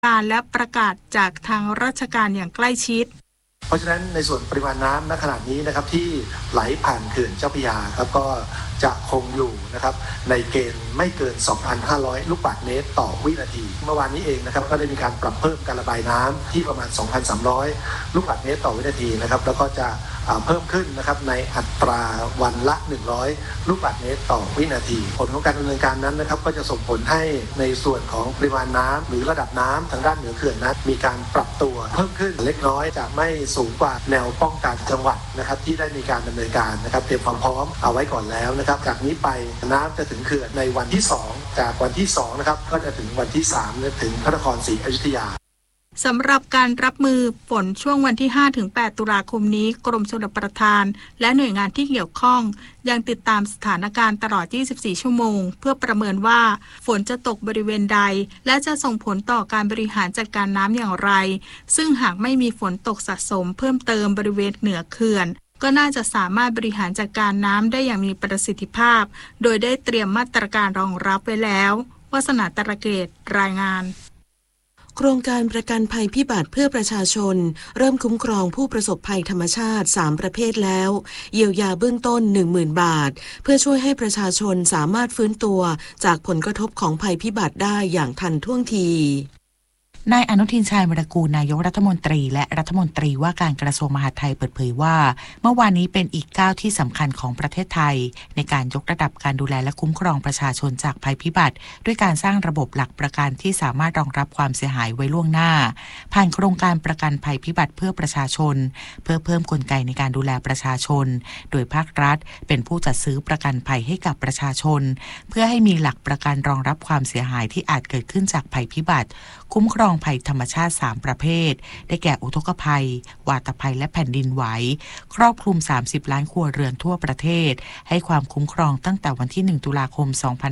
การและประกาศจากทางราชการอย่างใกล้ชิดเพราะฉะนั้นในส่วนปริมาณน้ำณขณะนี้นะครับที่ไหลผ่านเขื่อนเจ้าพระยาครับก็จะคงอยู่นะครับในเกณฑ์ไม่เกิน 2,500 ลูกบาศก์เมตรต่อวินาทีเมื่อวานนี้เองนะครับก็ได้มีการปรับเพิ่มการระบายน้ำที่ประมาณ 2,300 ลูกบาศก์เมตรต่อวินาทีนะครับแล้วก็จะเพิ่มขึ้นนะครับในอัตราวันละ100ลูกบาศก์เมตรต่อวินาทีผลของการดำเนินการนั้นนะครับก็จะส่งผลให้ในส่วนของปริมาณน้ำหรือระดับน้ำทางด้านเหนือเขื่อนนั้นมีการปรับตัวเพิ่มขึ้นเล็กน้อยจะไม่สูงกว่าแนวป้องกันจังหวัดนะครับที่ได้มีการดำเนินการนะครับเตรียมความพร้อมเอาไว้ก่อนแล้วนะครับจากนี้ไปน้ำจะถึงเขื่อนในวันที่2จากวันที่2นะครับก็จะถึงวันที่3ถึงพระนครศรีอยุธยาสำหรับการรับมือฝนช่วงวันที่ 5-8 ตุลาคมนี้กรมชลประทานและหน่วยงานที่เกี่ยวข้องยังติดตามสถานการณ์ตลอด 24 ชั่วโมงเพื่อประเมินว่าฝนจะตกบริเวณใดและจะส่งผลต่อการบริหารจัดการน้ำอย่างไรซึ่งหากไม่มีฝนตกสะสมเพิ่มเติมบริเวณเหนือเขื่อนก็น่าจะสามารถบริหารจัดการน้ำได้อย่างมีประสิทธิภาพโดยได้เตรียมมาตรการรองรับไว้แล้ววาสนาตระเกตรายงานโครงการประกันภัยพิบัติเพื่อประชาชนเริ่มคุ้มครองผู้ประสบภัยธรรมชาติ3ประเภทแล้วเยียวยาเบื้องต้น 10,000 บาทเพื่อช่วยให้ประชาชนสามารถฟื้นตัวจากผลกระทบของภัยพิบัติได้อย่างทันท่วงทีนายอนุทินชาญวิรากูลนายกรัฐมนตรีและรัฐมนตรีว่าการกระทรวงมหาดไทยเปิดเผยว่าเมื่อวานนี้เป็นอีกก้าวที่สำคัญของประเทศไทยในการยกระดับการดูแลและคุ้มครองประชาชนจากภัยพิบัติด้วยการสร้างระบบหลักประกันที่สามารถรองรับความเสียหายไว้ล่วงหน้าผ่านโครงการประกันภัยพิบัติเพื่อประชาชนเพื่อเพิ่มกลไกในการดูแลประชาชนโดยภาครัฐเป็นผู้จัดซื้อประกันภัยให้กับประชาชนเพื่อให้มีหลักประกันรองรับความเสียหายที่อาจเกิดขึ้นจากภัยพิบัติคุ้มครองภัยธรรมชาติ3ประเภทได้แก่อุทกภัยวาตภัยและแผ่นดินไหวครอบคลุม30ล้านครัวเรือนทั่วประเทศให้ความคุ้มครองตั้งแต่วันที่1ตุลาคม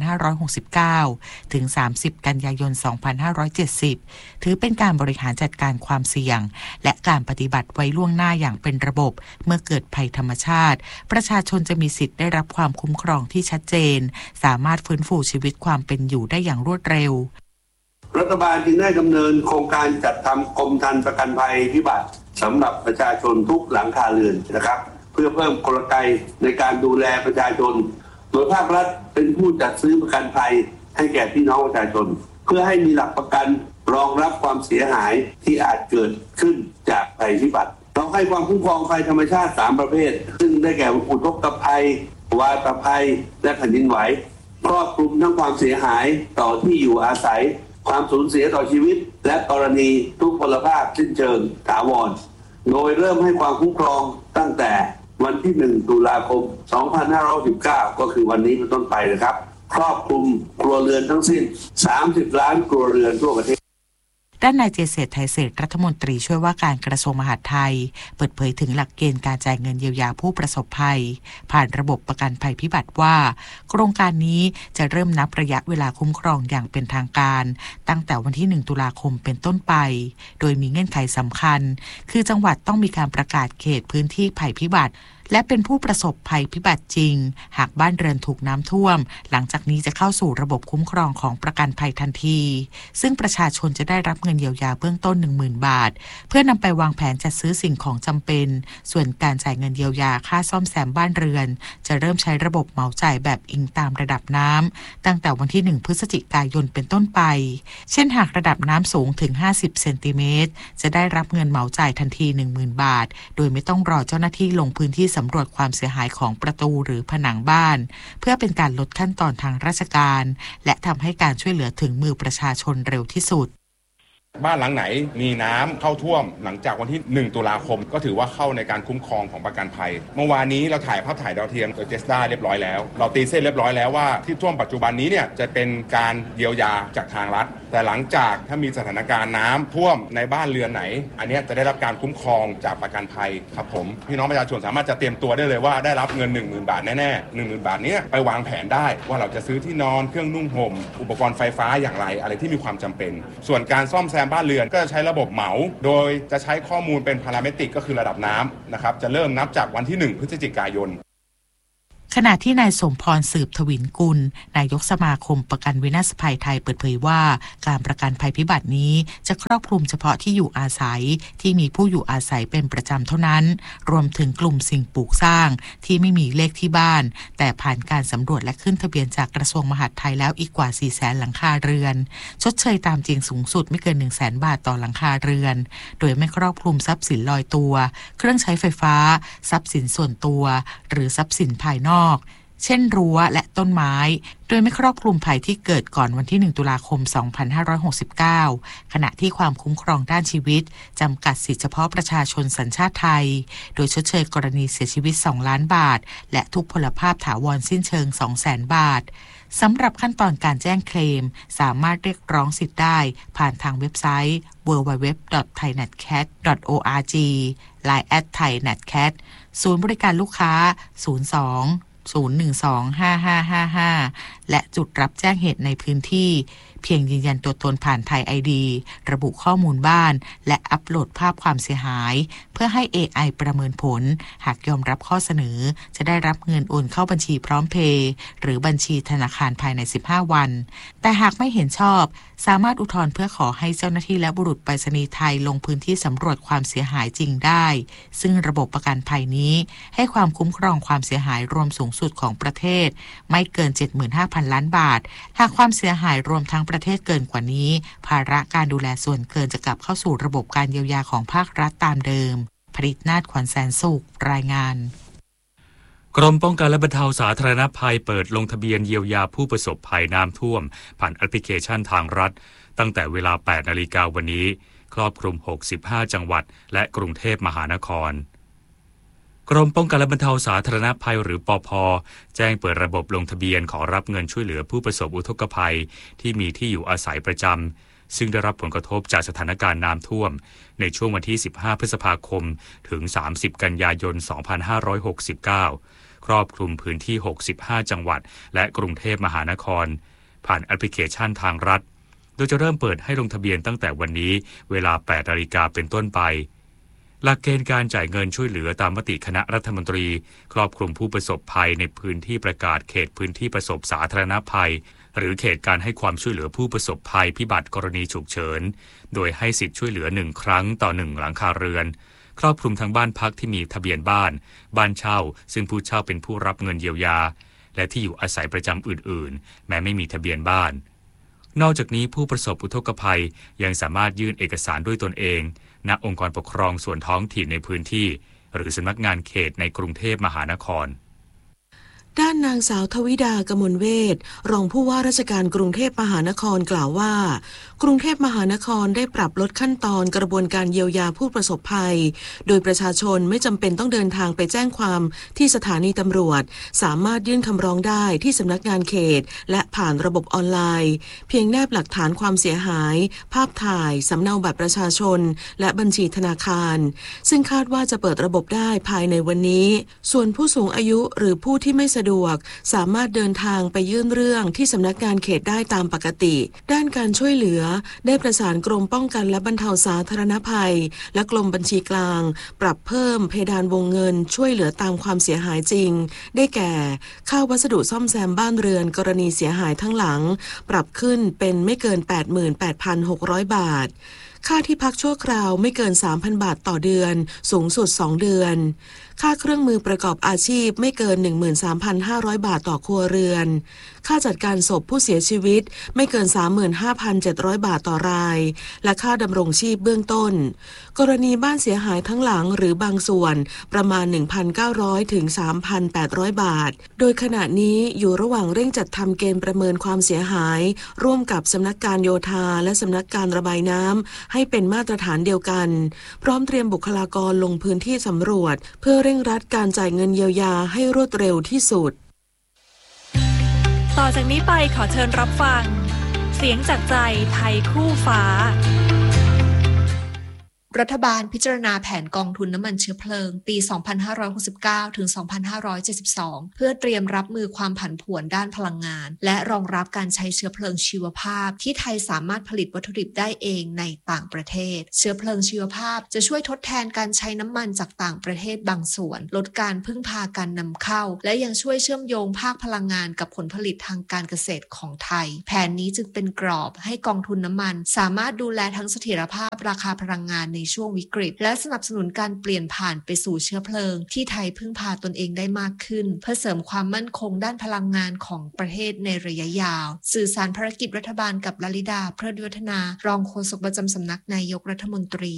2569ถึง30กันยายน2570ถือเป็นการบริหารจัดการความเสี่ยงและการปฏิบัติไว้ล่วงหน้าอย่างเป็นระบบเมื่อเกิดภัยธรรมชาติประชาชนจะมีสิทธิ์ได้รับความคุ้มครองที่ชัดเจนสามารถฟื้นฟูชีวิตความเป็นอยู่ได้อย่างรวดเร็วรัฐบาลจึงได้ดำเนินโครงการจัดทำกรมธรรม์ประกันภัยพิบัติสำหรับประชาชนทุกหลังคาเรือนนะครับเพื่อเพิ่มกลไกในการดูแลประชาชนโดยภาครัฐเป็นผู้จัดซื้อประกันภัยให้แก่พี่น้องประชาชนเพื่อให้มีหลักประกันรองรับความเสียหายที่อาจเกิดขึ้นจากภัยพิบัติเราให้ความคุ้มครองภัยธรรมชาติ3ประเภทซึ่งได้แก่อุทกภัยวาตภัยและแผ่นดินไหวครอบคลุมทั้งความเสียหายต่อที่อยู่อาศัยความสูญเสียต่อชีวิตและกรณีทุพพลภาพสิ้นเชิงถาวรโดยเริ่มให้ความคุ้มครองตั้งแต่วันที่1ตุลาคม2519ก็คือวันนี้เป็นต้นไปนะครับครอบคลุมครัวเรือนทั้งสิ้น30ล้านครัวเรือนทั่วประเทศด้านนายเจษฎไทยเศรษฐ์รัฐมนตรีช่วยว่าการกระทรวงมหาดไทยเปิดเผยถึงหลักเกณฑ์การจ่ายเงินเยียวยาผู้ประสบภัยผ่านระบบประกันภัยพิบัติว่าโครงการนี้จะเริ่มนับระยะเวลาคุ้มครองอย่างเป็นทางการตั้งแต่วันที่1ตุลาคมเป็นต้นไปโดยมีเงื่อนไขสำคัญคือจังหวัดต้องมีการประกาศเขตพื้นที่ภัยพิบัติและเป็นผู้ประสบภัยพิบัติจริงหากบ้านเรือนถูกน้ำท่วมหลังจากนี้จะเข้าสู่ระบบคุ้มครองของประกันภัยทันทีซึ่งประชาชนจะได้รับเงินเยียวยาเบื้องต้น 10,000 บาทเพื่อนำไปวางแผนจัดซื้อสิ่งของจำเป็นส่วนการจ่ายเงินเยียวยาค่าซ่อมแซมบ้านเรือนจะเริ่มใช้ระบบเหมาจ่ายแบบอิงตามระดับน้ำตั้งแต่วันที่1พฤศจิกายนเป็นต้นไปเช่นหากระดับน้ำสูงถึง50เซนติเมตรจะได้รับเงินเหมาจ่ายทันที 10,000 บาทโดยไม่ต้องรอเจ้าหน้าที่ลงพื้นที่สำรวจความเสียหายของประตูหรือผนังบ้านเพื่อเป็นการลดขั้นตอนทางราชการและทำให้การช่วยเหลือถึงมือประชาชนเร็วที่สุดบ้านหลังไหนมีน้ำเข้าท่วมหลังจากวันที่1ตุลาคมก็ถือว่าเข้าในการคุ้มครองของประกันภัยเมื่อวานนี้เราถ่ายภาพถ่ายดาวเทียมโดยเจสดาเรียบร้อยแล้วเราตีเส้นเรียบร้อยแล้วว่าที่ท่วมปัจจุบันนี้เนี่ยจะเป็นการเยียวยาจากทางรัฐแต่หลังจากถ้ามีสถานการณ์น้ำท่วมในบ้านเรือนไหนอันนี้จะได้รับการคุ้มครองจากประกันภัยครับผมพี่น้องประชาชนสามารถจะเตรียมตัวได้เลยว่าได้รับเงิน 10,000 บาทแน่ๆ 10,000 บาทนี้ไปวางแผนได้ว่าเราจะซื้อที่นอนเครื่องนุ่งห่มอุปกรณ์ไฟฟ้าอย่างไรอะไรที่มีความจำเป็นส่วนการซ่อมแซมบ้านเรือนก็จะใช้ระบบเหมาโดยจะใช้ข้อมูลเป็นพาราเมตริกก็คือระดับน้ำนะครับจะเริ่มนับจากวันที่1พฤศจิกายนขณะที่นายสมพรสืบทวินกุลนายกสมาคมประกันวินาศภัยไทยเปิดเผยว่าการประกันภัยพิบัตินี้จะครอบคลุมเฉพาะที่อยู่อาศัยที่มีผู้อยู่อาศัยเป็นประจำเท่านั้นรวมถึงกลุ่มสิ่งปลูกสร้างที่ไม่มีเลขที่บ้านแต่ผ่านการสำรวจและขึ้นทะเบียนจากกระทรวงมหาดไทยแล้วอีกกว่า 400,000 หลังคาเรือนชดเชยตามจริงสูงสุดไม่เกิน 100,000 บาทต่อหลังคาเรือนโดยไม่ครอบคลุมทรัพย์สินลอยตัวเครื่องใช้ไฟฟ้าทรัพย์สินส่วนตัวหรือทรัพย์สินภายนอกเช่นรั้วและต้นไม้โดยไม่ครอบคลุมภัยที่เกิดก่อนวันที่1ตุลาคม2569ขณะที่ความคุ้มครองด้านชีวิตจำกัดสิทธิเฉพาะประชาชนสัญชาติไทยโดยชดเชยกรณีเสียชีวิต2 ล้านบาทและทุกพลภาพถาวรสิ้นเชิง 200,000 บาทสำหรับขั้นตอนการแจ้งเคลมสามารถเรียกร้องสิทธิ์ได้ผ่านทางเว็บไซต์ www.thainetcat.org Line @thainetcat ศูนย์บริการลูกค้า 02-012-5555 และจุดรับแจ้งเหตุในพื้นที่เพียงยืนยันตัวตนผ่านไทย ID ระบุข้อมูลบ้านและอัปโหลดภาพความเสียหายเพื่อให้ AI ประเมินผลหากยอมรับข้อเสนอจะได้รับเงินโอนเข้าบัญชีพร้อมเพย์หรือบัญชีธนาคารภายใน15 วันแต่หากไม่เห็นชอบสามารถอุทธรณ์เพื่อขอให้เจ้าหน้าที่และบุรุษไปรษณีย์ไทยลงพื้นที่สำรวจความเสียหายจริงได้ซึ่งระบบประกันภัยนี้ให้ความคุ้มครองความเสียหายรวมสูงสุดของประเทศไม่เกิน 75,000 ล้านบาทหากความเสียหายรวมทั้งประเทศเกินกว่านี้ภาระการดูแลส่วนเกินจะกลับเข้าสู่ระบบการเยียวยาของภาครัฐตามเดิมผลิตนาฏขวัญแสนสุขรายงานกรมป้องกันและบรรเทาสาธารณภัยเปิดลงทะเบียนเยียวยาผู้ประสบภัยน้ำท่วมผ่านแอปพลิเคชันทางรัฐตั้งแต่เวลา 8 นาฬิกาวันนี้ครอบคลุม65 จังหวัดและกรุงเทพมหานครกรมป้องกันและบรรเทาสาธารณภัยหรือปภ.แจ้งเปิดระบบลงทะเบียนขอรับเงินช่วยเหลือผู้ประสบอุทกภัยที่มีที่อยู่อาศัยประจำซึ่งได้รับผลกระทบจากสถานการณ์น้ำท่วมในช่วงวันที่15 พฤษภาคมถึง30 กันยายน 2569ครอบคลุมพื้นที่65 จังหวัดและกรุงเทพมหานครผ่านแอปพลิเคชันทางรัฐโดยจะเริ่มเปิดให้ลงทะเบียนตั้งแต่วันนี้เวลา 8 นาฬิกาเป็นต้นไปหลักเกณฑ์การจ่ายเงินช่วยเหลือตามมติคณะรัฐมนตรีครอบคลุมผู้ประสบภัยในพื้นที่ประกาศเขตพื้นที่ประสบสาธารณภัยหรือเขตการให้ความช่วยเหลือผู้ประสบภัยพิบัติกรณีฉุกเฉินโดยให้สิทธิช่วยเหลือ1 ครั้งต่อ1 หลังคาเรือนครอบคลุมทั้งบ้านพักที่มีทะเบียนบ้านเช่าซึ่งผู้เช่าเป็นผู้รับเงินเยียวยาและที่อยู่อาศัยประจำอื่นๆแม้ไม่มีทะเบียนบ้านนอกจากนี้ผู้ประสบอุทกภัยยังสามารถยื่นเอกสารด้วยตนเองณองค์กรปกครองส่วนท้องถิ่นในพื้นที่หรือสำนักงานเขตในกรุงเทพมหานครด้านนางสาวทวิดากมลเวชรองผู้ว่าราชการกรุงเทพมหานครกล่าวว่ากรุงเทพมหานครได้ปรับลดขั้นตอนกระบวนการเยียวยาผู้ประสบภัยโดยประชาชนไม่จำเป็นต้องเดินทางไปแจ้งความที่สถานีตำรวจสามารถยื่นคำร้องได้ที่สำนักงานเขตและผ่านระบบออนไลน์เพียงแนบหลักฐานความเสียหายภาพถ่ายสำเนาบัตรประชาชนและบัญชีธนาคารซึ่งคาดว่าจะเปิดระบบได้ภายในวันนี้ส่วนผู้สูงอายุหรือผู้ที่ไม่สะดวกสามารถเดินทางไปยื่นเรื่องที่สำนักงานเขตได้ตามปกติด้านการช่วยเหลือได้ประสานกรมป้องกันและบรรเทาสาธารณภัยและกรมบัญชีกลางปรับเพิ่มเพดานวงเงินช่วยเหลือตามความเสียหายจริงได้แก่ค่าวัสดุซ่อมแซมบ้านเรือนกรณีเสียหายทั้งหลังปรับขึ้นเป็นไม่เกิน 88,600 บาทค่าที่พักชั่วคราวไม่เกิน 3,000 บาทต่อเดือนสูงสุด2 เดือนค่าเครื่องมือประกอบอาชีพไม่เกิน 13,500 บาทต่อครัวเรือนค่าจัดการศพผู้เสียชีวิตไม่เกิน 35,700 บาทต่อรายและค่าดำรงชีพเบื้องต้นกรณีบ้านเสียหายทั้งหลังหรือบางส่วนประมาณ 1,900 ถึง 3,800 บาทโดยขณะนี้อยู่ระหว่างเร่งจัดทำเกณฑ์ประเมินความเสียหายร่วมกับสำนักการโยธาและสำนักการระบายน้ำให้เป็นมาตรฐานเดียวกันพร้อมเตรียมบุคลากรลงพื้นที่สำรวจเพื่อเร่งรัดการจ่ายเงินเยียวยาให้รวดเร็วที่สุดต่อจากนี้ไปขอเชิญรับฟังเสียงจากใจไทยคู่ฟ้ารัฐบาลพิจารณาแผนกองทุนน้ำมันเชื้อเพลิงปี 2569 ถึง 2572 เพื่อเตรียมรับมือความผันผวนด้านพลังงานและรองรับการใช้เชื้อเพลิงชีวภาพที่ไทยสามารถผลิตวัตถุดิบได้เองในต่างประเทศเชื้อเพลิงชีวภาพจะช่วยทดแทนการใช้น้ำมันจากต่างประเทศบางส่วนลดการพึ่งพาการนำเข้าและยังช่วยเชื่อมโยงภาคพลังงานกับผลผลิตทางการเกษตรของไทยแผนนี้จึงเป็นกรอบให้กองทุนน้ำมันสามารถดูแลทั้งเสถียรภาพราคาพลังงานในช่วงวิกฤตและสนับสนุนการเปลี่ยนผ่านไปสู่เชื้อเพลิงที่ไทยพึ่งพาตนเองได้มากขึ้นเพื่อเสริมความมั่นคงด้านพลังงานของประเทศในระยะยาวสื่อสารภารกิจรัฐบาลกับลลิดาเพลิดวัฒนารองโฆษกประจำสำนักนายกรัฐมนตรี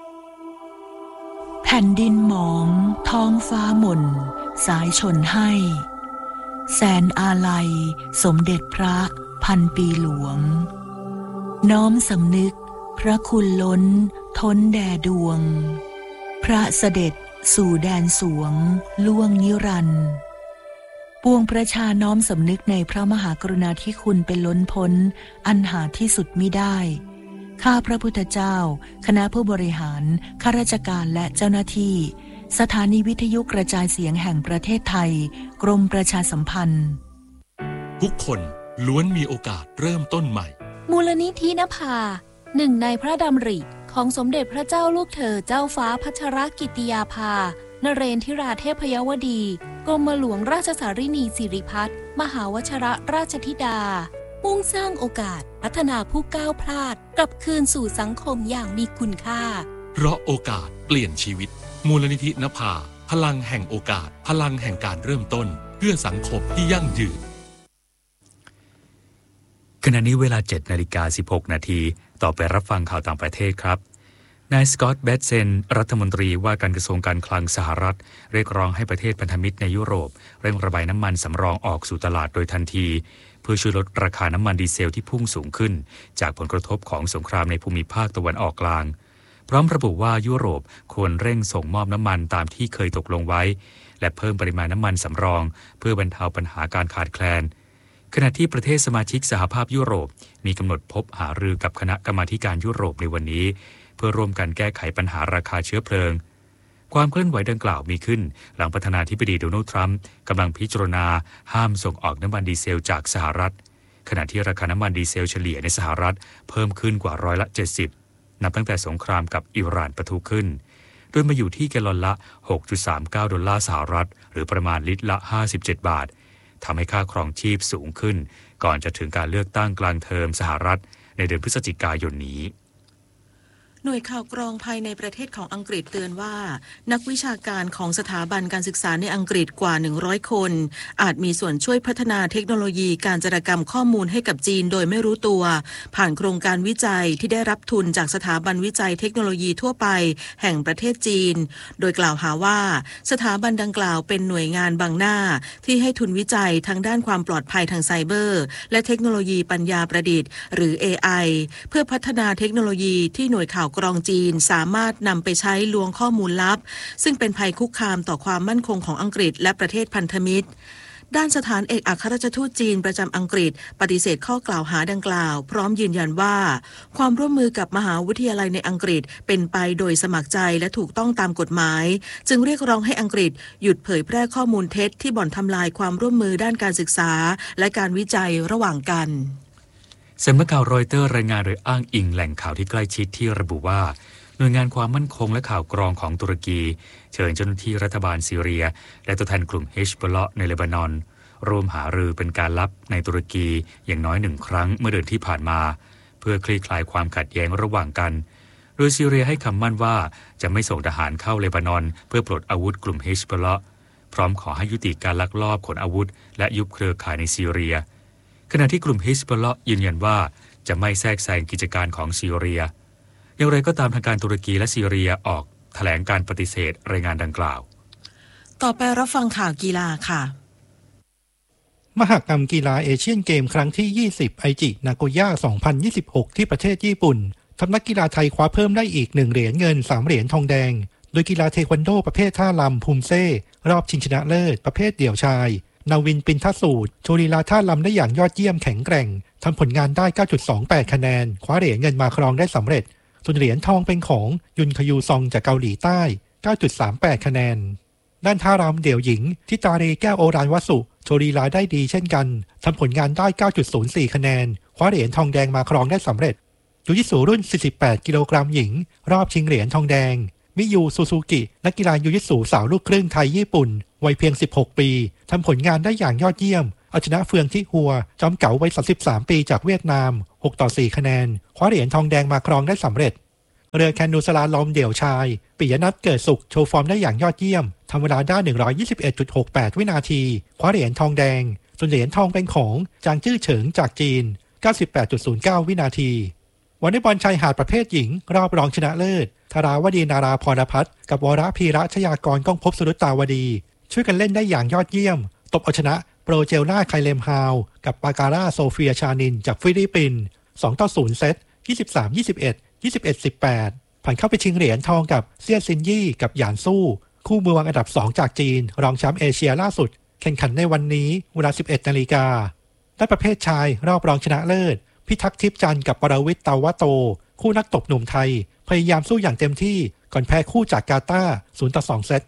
แผ่นดินหมองท้องฟ้าหม่นสายชนให้แสนอาลัยสมเด็จพระพันปีหลวงน้อมสำนึกพระคุณล้นท้นแด่ดวงพระเสด็จสู่แดนสวงล่วงนิรันดร์ปวงประชาน้อมสำนึกในพระมหากรุณาธิคุณเป็นล้นพ้นอันหาที่สุดมิได้ข้าพระพุทธเจ้าคณะผู้บริหารข้าราชการและเจ้าหน้าที่สถานีวิทยุกระจายเสียงแห่งประเทศไทยกรมประชาสัมพันธ์ทุกคนล้วนมีโอกาสเริ่มต้นใหม่มูลนิธินภาหนึ่งในพระดำริของสมเด็จพระเจ้าลูกเธอเจ้าฟ้าพัชรกิติยาภานเรนทิราเทพยวดีกรมหลวงราชสารินีสิริพัฒน์มหาวชิรราชธิดามุ่งสร้างโอกาสพัฒนาผู้ก้าวพลาดกลับคืนสู่สังคมอย่างมีคุณค่าเพราะโอกาสเปลี่ยนชีวิตมูลนิธินภาพลังแห่งโอกาสพลังแห่งการเริ่มต้นเพื่อสังคมที่ยั่งยืนขณะนี้เวลา 7:16 นาทีต่อไปรับฟังข่าวต่างประเทศครับนายสกอตต์ แบตเซนรัฐมนตรีว่าการกระทรวงการคลังสหรัฐเรียกร้องให้ประเทศพันธมิตรในยุโรปเร่งระบายน้ำมันสำรองออกสู่ตลาดโดยทันทีเพื่อช่วยลดราคาน้ำมันดีเซลที่พุ่งสูงขึ้นจากผลกระทบของสงครามในภูมิภาคตะวันออกกลางพร้อมระบุว่ายุโรปควรเร่งส่งมอบน้ำมันตามที่เคยตกลงไว้และเพิ่มปริมาณน้ำมันสำรองเพื่อบรรเทาปัญหาการขาดแคลนขณะที่ประเทศสมาชิกสหภาพยุโรปมีกำหนดพบหารือกับคณะกรรมาธิการยุโรปในวันนี้เพื่อร่วมกันแก้ไขปัญหาราคาเชื้อเพลิงความเคลื่อนไหวดังกล่าวมีขึ้นหลังประธานาธิบดีโดนัลด์ทรัมป์กำลังพิจารณาห้ามส่งออกน้ำมันดีเซลจากสหรัฐขณะที่ราคาน้ำมันดีเซลเฉลี่ยในสหรัฐเพิ่มขึ้นกว่า70%นับตั้งแต่สงครามกับอิหร่านปะทุขึ้นโดยมาอยู่ที่แกลลอนละ 6.39 ดอลลาร์สหรัฐหรือประมาณลิตรละ57 บาททำให้ค่าครองชีพสูงขึ้นก่อนจะถึงการเลือกตั้งกลางเทอมสหรัฐในเดือนพฤศจิกายนนี้หน่วยข่าวกรองภายในประเทศของอังกฤษเตือนว่านักวิชาการของสถาบันการศึกษาในอังกฤษกว่า100คนอาจมีส่วนช่วยพัฒนาเทคโนโลยีการจารกรรมข้อมูลให้กับจีนโดยไม่รู้ตัวผ่านโครงการวิจัยที่ได้รับทุนจากสถาบันวิจัยเทคโนโลยีทั่วไปแห่งประเทศจีนโดยกล่าวหาว่าสถาบันดังกล่าวเป็นหน่วยงานบังหน้าที่ให้ทุนวิจัยทั้งด้านความปลอดภัยทางไซเบอร์และเทคโนโลยีปัญญาประดิษฐ์หรือ AI เพื่อพัฒนาเทคโนโลยีที่หน่วยข่าวกรองจีนสามารถนำไปใช้ลวงข้อมูลลับซึ่งเป็นภัยคุกคามต่อความมั่นคงของอังกฤษและประเทศพันธมิตรด้านสถานเอกอัครราชทูตจีนประจำอังกฤษปฏิเสธข้อกล่าวหาดังกล่าวพร้อมยืนยันว่าความร่วมมือกับมหาวิทยาลัยในอังกฤษเป็นไปโดยสมัครใจและถูกต้องตามกฎหมายจึงเรียกร้องให้อังกฤษหยุดเผยแพร่ข้อมูลเท็จที่บ่อนทำลายความร่วมมือด้านการศึกษาและการวิจัยระหว่างกันสำนักข่าวรอยเตอร์รายงานโดยอ้างอิงแหล่งข่าวที่ใกล้ชิดที่ระบุว่าหน่วยงานความมั่นคงและข่าวกรองของตุรกีเชิญเจ้าหน้าที่รัฐบาลซีเรียและตัวแทนกลุ่มเฮชบอลเลาะห์ในเลบานอนร่วมหารือเป็นการลับในตุรกีอย่างน้อย1 ครั้งเมื่อเดือนที่ผ่านมาเพื่อคลี่คลายความขัดแย้งระหว่างกันโดยซีเรียให้คำมั่นว่าจะไม่ส่งทหารเข้าเลบานอนเพื่อปลดอาวุธกลุ่มเฮชบอลเลาะห์พร้อมขอให้ยุติการลักลอบขนอาวุธและยุบเครือข่ายในซีเรียขณะที่กลุ่มเฮชบอลเลาะห์ยืนยันว่าจะไม่แทรกแซงกิจการของซีเรียอย่างไรก็ตามทางการตุรกีและซีเรียออกแถลงการปฏิเสธรายงานดังกล่าวต่อไปรับฟังข่าวกีฬาค่ะมหกรรมกีฬาเอเชียนเกมครั้งที่20ไอจินาโกย่า2026ที่ประเทศญี่ปุ่นทัพนักกีฬาไทยคว้าเพิ่มได้อีก1 เหรียญเงิน3 เหรียญทองแดงโดยกีฬาเทควันโดประเภทท่าลำภูมิเซ่รอบชิงชนะเลิศประเภทเดี่ยวชายนาวินปินทสูตรโชว์ลีลาท่าลำได้อย่างยอดเยี่ยมแข็งแกร่งทำผลงานได้ 9.28 คะแนนคว้าเหรียญเงินมาครองได้สำเร็จส่วนเหรียญทองเป็นของยุนคยูซองจากเกาหลีใต้ 9.38 คะแนนด้านท่ารำเดี่ยวหญิงทิตารีแก้วโอรานวสุโชว์ลีลาได้ดีเช่นกันทำผลงานได้ 9.04 คะแนนคว้าเหรียญทองแดงมาครองได้สำเร็จยูยิสุรุ่น 48 กิโลกรัมหญิงรอบชิงเหรียญทองแดงมิยูซูซูกินักกีฬายูยิสุสาวลูกครึ่งไทยญี่ปุ่นวัยเพียง 16 ปีทำผลงานได้อย่างยอดเยี่ยมเอาชนะเฟืองที่หัวจอมเก๋าวัย 33 ปีจากเวียดนาม 6-4 คะแนนคว้าเหรียญทองแดงมาครองได้สำเร็จเรือแคนูสลาลอมเดี่ยวชายปิยนัทเกิดสุขโชว์ฟอร์มได้อย่างยอดเยี่ยมทำเวลาได้ 121.68 วินาทีคว้าเหรียญทองแดงส่วนเหรียญทองเป็นของจางจื้อเฉิงจากจีน 98.09 วินาทีวอลเลย์บอลชายหาดประเภทหญิงรอบรองชนะเลิศธาราวดีนาราพรพัฒน์กับวรพีระชยากรก้องภพสุรุตาวดีช่วยกันเล่นได้อย่างยอดเยี่ยมตบเอาชนะโปรเจลล่าไคเลมฮาวกับปาการาโซเฟียชานินจากฟิลิปปินส์ 2-0 เซต 23-21 21-18 ผ่านเข้าไปชิงเหรียญทองกับเซี่ยซินยี่กับหยานสู้คู่มือวางอันดับ 2 จากจีนรองแชมป์เอเชียล่าสุดแข่งขันในวันนี้เวลา 11 นาฬิกาด้านประเภทชายรอบรองชนะเลิศพิทักษ์ทิพย์จันทร์กับปรวิทย์เตาวะโตคู่นักตบหนุ่มไทยพยายามสู้อย่างเต็มที่ก่อนแพ้คู่จากกาตาร์ 0-2 เซต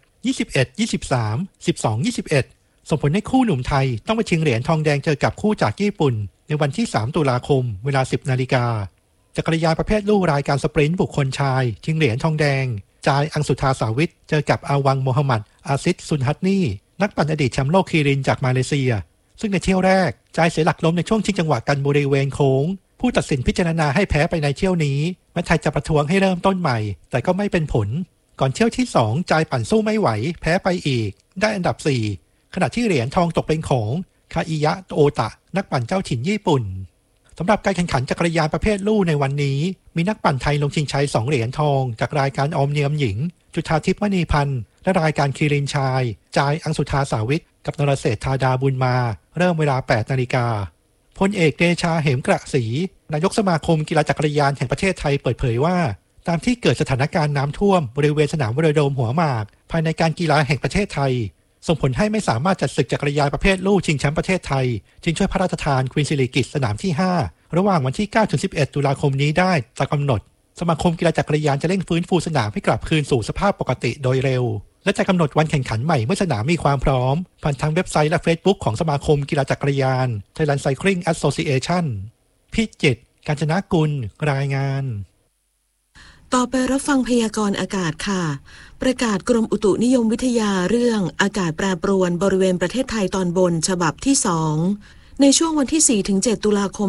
21-23 12-21 ส่งผลให้คู่หนุ่มไทยต้องไปชิงเหรียญทองแดงเจอกับคู่จากญี่ปุ่นในวันที่ 3 ตุลาคมเวลา 10 นาฬิกาจักรยานประเภทลู่รายการสปรินต์บุคคลชายชิงเหรียญทองแดงจายอังสุธาสาวิทเจอกับอาวังโมฮัมหมัดอาซิดซุนฮัตนีนักปั่นอดีตแชมป์โลกคีรินจากมาเลเซียซึ่งในเที่ยวแรกจายเสียหลักล้มในช่วงชิงจังหวะกันบริเวณโค้งผู้ตัดสินพิจารณาให้แพ้ไปในเที่ยวนี้แม้ไทยจะประท้วงให้เริ่มต้นใหม่แต่ก็ไม่เป็นผลก่อนเที่ยวที่2จายปั่นสู้ไม่ไหวแพ้ไปอีกได้อันดับ4ขณะที่เหรียญทองตกเป็นของคาอิยะโอตะนักปั่นเจ้าถิ่นญี่ปุ่นสำหรับการแข่งขันจักรยานประเภทลู่ในวันนี้มีนักปั่นไทยลงชิงชัย2เหรียญทองจากรายการออมเนียมหญิงจุฑาทิพย์มณีพันธ์และรายการคีรินชายจายอังสุธาสาวิทกับนรเศรษฐธาดาบุญมาเริ่มเวลา 8 นาฬิกาพลเอกเดชาเหมกระศรีนายกสมาคมกีฬาจักรยานแห่งประเทศไทยเปิดเผยว่าตามที่เกิดสถานการณ์น้ำท่วมบริเวณสนามวโรโดมหัวหมากภายในการกีฬาแห่งประเทศไทยส่งผลให้ไม่สามารถจัดศึกจักรยานประเภทลู่ชิงแชมป์ประเทศไทยจึงช่วยพระราชทานควีนสิริกิติ์สนามที่ 5 ระหว่างวันที่ 9-11 ตุลาคมนี้ได้ตามกำหนดสมาคมกีฬาจักรยานจะเร่งฟื้นฟูสนามให้กลับคืนสู่สภาพปกติโดยเร็วและจะกำหนดวันแข่งขันใหม่เมื่อสนามมีความพร้อมผ่านทางเว็บไซต์และ Facebook ของสมาคมกีฬาจักรยาน Thailand Cycling Association พิจิตร กาญจนกุลรายงานต่อไปรับฟังพยากรณ์อากาศค่ะประกาศกรมอุตุนิยมวิทยาเรื่องอากาศแปรปรวนบริเวณประเทศไทยตอนบนฉบับที่2ในช่วงวันที่ 4-7 ตุลาคม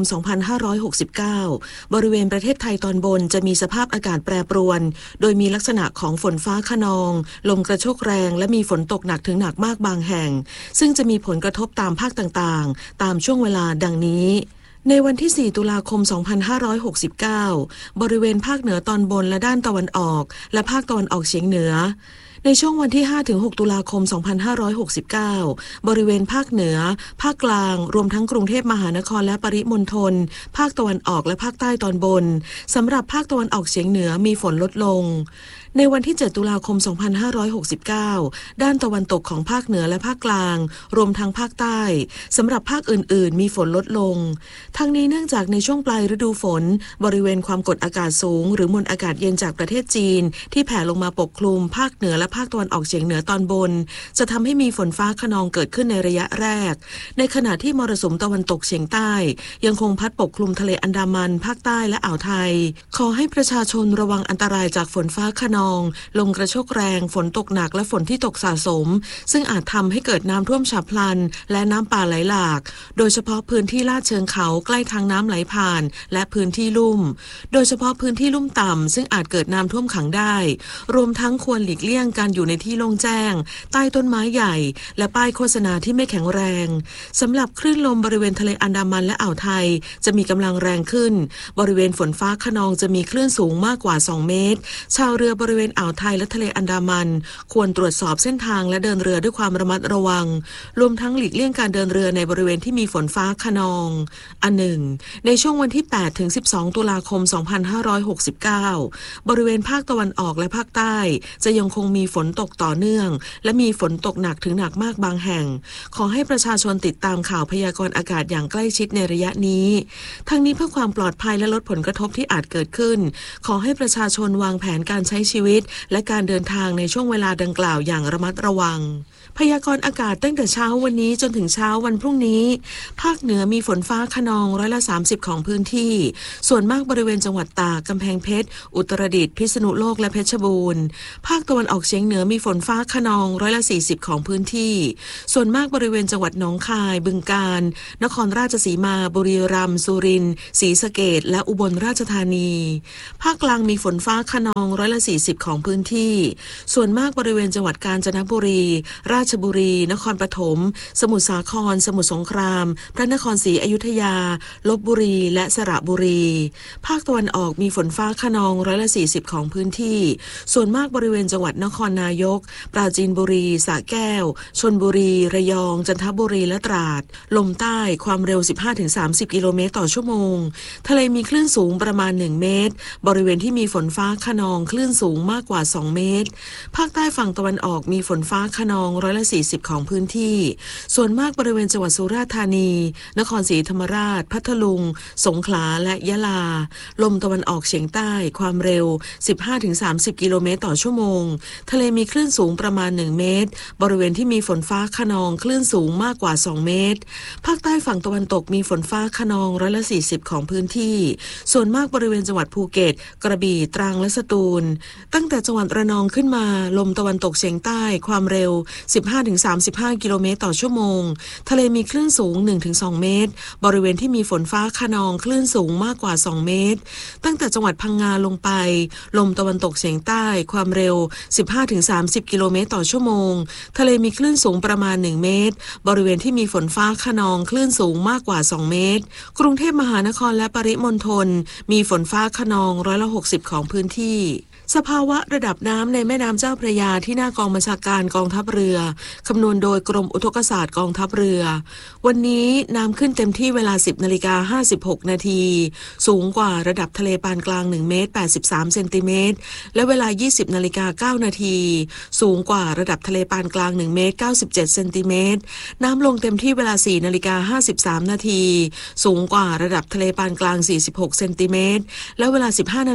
2569 บริเวณประเทศไทยตอนบนจะมีสภาพอากาศแปรปรวนโดยมีลักษณะของฝนฟ้าคะนองลมกระโชกแรงและมีฝนตกหนักถึงหนักมากบางแห่งซึ่งจะมีผลกระทบตามภาคต่างๆตามช่วงเวลาดังนี้ในวันที่ 4 ตุลาคม 2569 บริเวณภาคเหนือตอนบนและด้านตะวันออกและภาคตะวันออกเฉียงเหนือในช่วงวันที่ 5-6 ตุลาคม 2569 บริเวณภาคเหนือภาคกลางรวมทั้งกรุงเทพมหานครและปริมณฑลภาคตะวันออกและภาคใต้ตอนบนสำหรับภาคตะวันออกเฉียงเหนือมีฝนลดลงในวันที่ 7 ตุลาคม 2569 ด้านตะวันตกของภาคเหนือและภาคกลางรวมทั้งภาคใต้สำหรับภาคอื่นๆมีฝนลดลงทั้งนี้เนื่องจากในช่วงปลายฤดูฝนบริเวณความกดอากาศสูงหรือมวลอากาศเย็นจากประเทศจีนที่แผ่ลงมาปกคลุมภาคเหนือและภาคตะวันออกเฉียงเหนือตอนบนจะทำให้มีฝนฟ้าคะนองเกิดขึ้นในระยะแรกในขณะที่มรสุมตะวันตกเฉียงใต้ยังคงพัดปกคลุมทะเลอันดามันภาคใต้และอ่าวไทยขอให้ประชาชนระวังอันตรายจากฝนฟ้าคะนองลมกระโชกแรงฝนตกหนักและฝนที่ตกสะสมซึ่งอาจทำให้เกิดน้ำท่วมฉับพลันและน้ำป่าไหลหลากโดยเฉพาะพื้นที่ลาดเชิงเขาใกล้ทางน้ำไหลผ่านและพื้นที่ลุ่มโดยเฉพาะพื้นที่ลุ่มต่ำซึ่งอาจเกิดน้ำท่วมขังได้รวมทั้งควรหลีกเลี่ยงการอยู่ในที่โล่งแจ้งใต้ต้นไม้ใหญ่และป้ายโฆษณาที่ไม่แข็งแรงสำหรับคลื่นลมบริเวณทะเลอันดามันและอ่าวไทยจะมีกำลังแรงขึ้นบริเวณฝนฟ้าคะนองจะมีคลื่นสูงมากกว่า2 เมตรชาวเรือบริริเวณอ่าวไทยและทะเลอันดามันควรตรวจสอบเส้นทางและเดินเรือด้วยความระมัดระวังรวมทั้งหลีกเลี่ยงการเดินเรือในบริเวณที่มีฝนฟ้าคะนองอันหนึ่งในช่วงวันที่8ถึง12ตุลาคม2569บริเวณภาคตะวันออกและภาคใต้จะยังคงมีฝนตกต่อเนื่องและมีฝนตกหนักถึงหนักมากบางแห่งขอให้ประชาชนติดตามข่าวพยากรณ์อากาศอย่างใกล้ชิดในระยะนี้ทั้งนี้เพื่อความปลอดภัยและลดผลกระทบที่อาจเกิดขึ้นขอให้ประชาชนวางแผนการใช้ชีวิตและการเดินทางในช่วงเวลาดังกล่าวอย่างระมัดระวังพยากรณ์อากาศตั้งแต่เช้าวันนี้จนถึงเช้าวันพรุ่งนี้ภาคเหนือมีฝนฟ้าคะนอง30%ของพื้นที่ส่วนมากบริเวณจังหวัดตากกำแพงเพชรอุตรดิตถ์พิษณุโลกและเพชรบูรณ์ภาคตะวันออกเฉียงเหนือมีฝนฟ้าคะนอง40%ของพื้นที่ส่วนมากบริเวณจังหวัดหนองคายบึงกาฬนครราชสีมาบุรีรัมย์สุรินทร์ศรีสะเกษและอุบลราชธานีภาคกลางมีฝนฟ้าคะนอง40%ของพื้นที่ส่วนมากบริเวณจังหวัดกาญจนบุรีราชบุรีนครปฐมสมุทรสาครสมุทรสงครามพระนครศรีอยุธยาลพบุรีและสระบุรีภาคตะวันออกมีฝนฟ้าคะนอง40%ของพื้นที่ส่วนมากบริเวณจังหวัดนครนายกปราจีนบุรีสระแก้วชลบุรีระยองจันทบุรีและตราดลมใต้ความเร็ว 15-30 กิโลเมตรต่อชั่วโมงทะเลมีคลื่นสูงประมาณ1เมตรบริเวณที่มีฝนฟ้าคะนองคลื่นสูงมากกว่า2เมตรภาคใต้ฝั่งตะวันออกมีฝนฟ้าคะนอง40%ของพื้นที่ส่วนมากบริเวณจังหวัดสุราษฎร์ธานีนครศรีธรรมราชพัทลุงสงขลาและยะลาลมตะวันออกเฉียงใต้ความเร็ว 15-30 กิโลเมตรต่อชั่วโมงทะเลมีคลื่นสูงประมาณ1เมตรบริเวณที่มีฝนฟ้าคะนองคลื่นสูงมากกว่า2เมตรภาคใต้ฝั่งตะวันตกมีฝนฟ้าคะนอง40%ของพื้นที่ส่วนมากบริเวณจังหวัดภูเก็ตกระบี่ตรังและสตูลตั้งแต่จังหวัดระนองขึ้นมาลมตะวันตกเฉียงใต้ความเร็ว 15-35 กิโลเมตรต่อชั่วโมงทะเลมีคลื่นสูง 1-2 เมตรบริเวณที่มีฝนฟ้าคะนองคลื่นสูงมากกว่า2เมตรตั้งแต่จังหวัดพังงาลงไปลมตะวันตกเฉียงใต้ความเร็ว 15-30 กิโลเมตรต่อชั่วโมงทะเลมีคลื่นสูงประมาณ1เมตรบริเวณที่มีฝนฟ้าคะนองคลื่นสูงมากกว่า2เมตรกรุงเทพมหานครและปริมณฑลมีฝนฟ้าคะนอง60%ของพื้นที่สภาวะระดับน้ำในแม่น้ำเจ้าพระยาที่หน้ากองบัญชาการกองทัพเรือคำนวณโดยกรมอุทกศาสตร์กองทัพเรือวันนี้น้ำขึ้นเต็มที่เวลา 10:56 นาทีสูงกว่าระดับทะเลปานกลาง1เมตร83เซนติเมตรและเวลา 20:09 นาทีสูงกว่าระดับทะเลปานกลาง1เมตร97เซนติเมตรน้ำลงเต็มที่เวลา 4:53 นาทีสูงกว่าระดับทะเลปานกลาง46เซนติเมตรและเวลา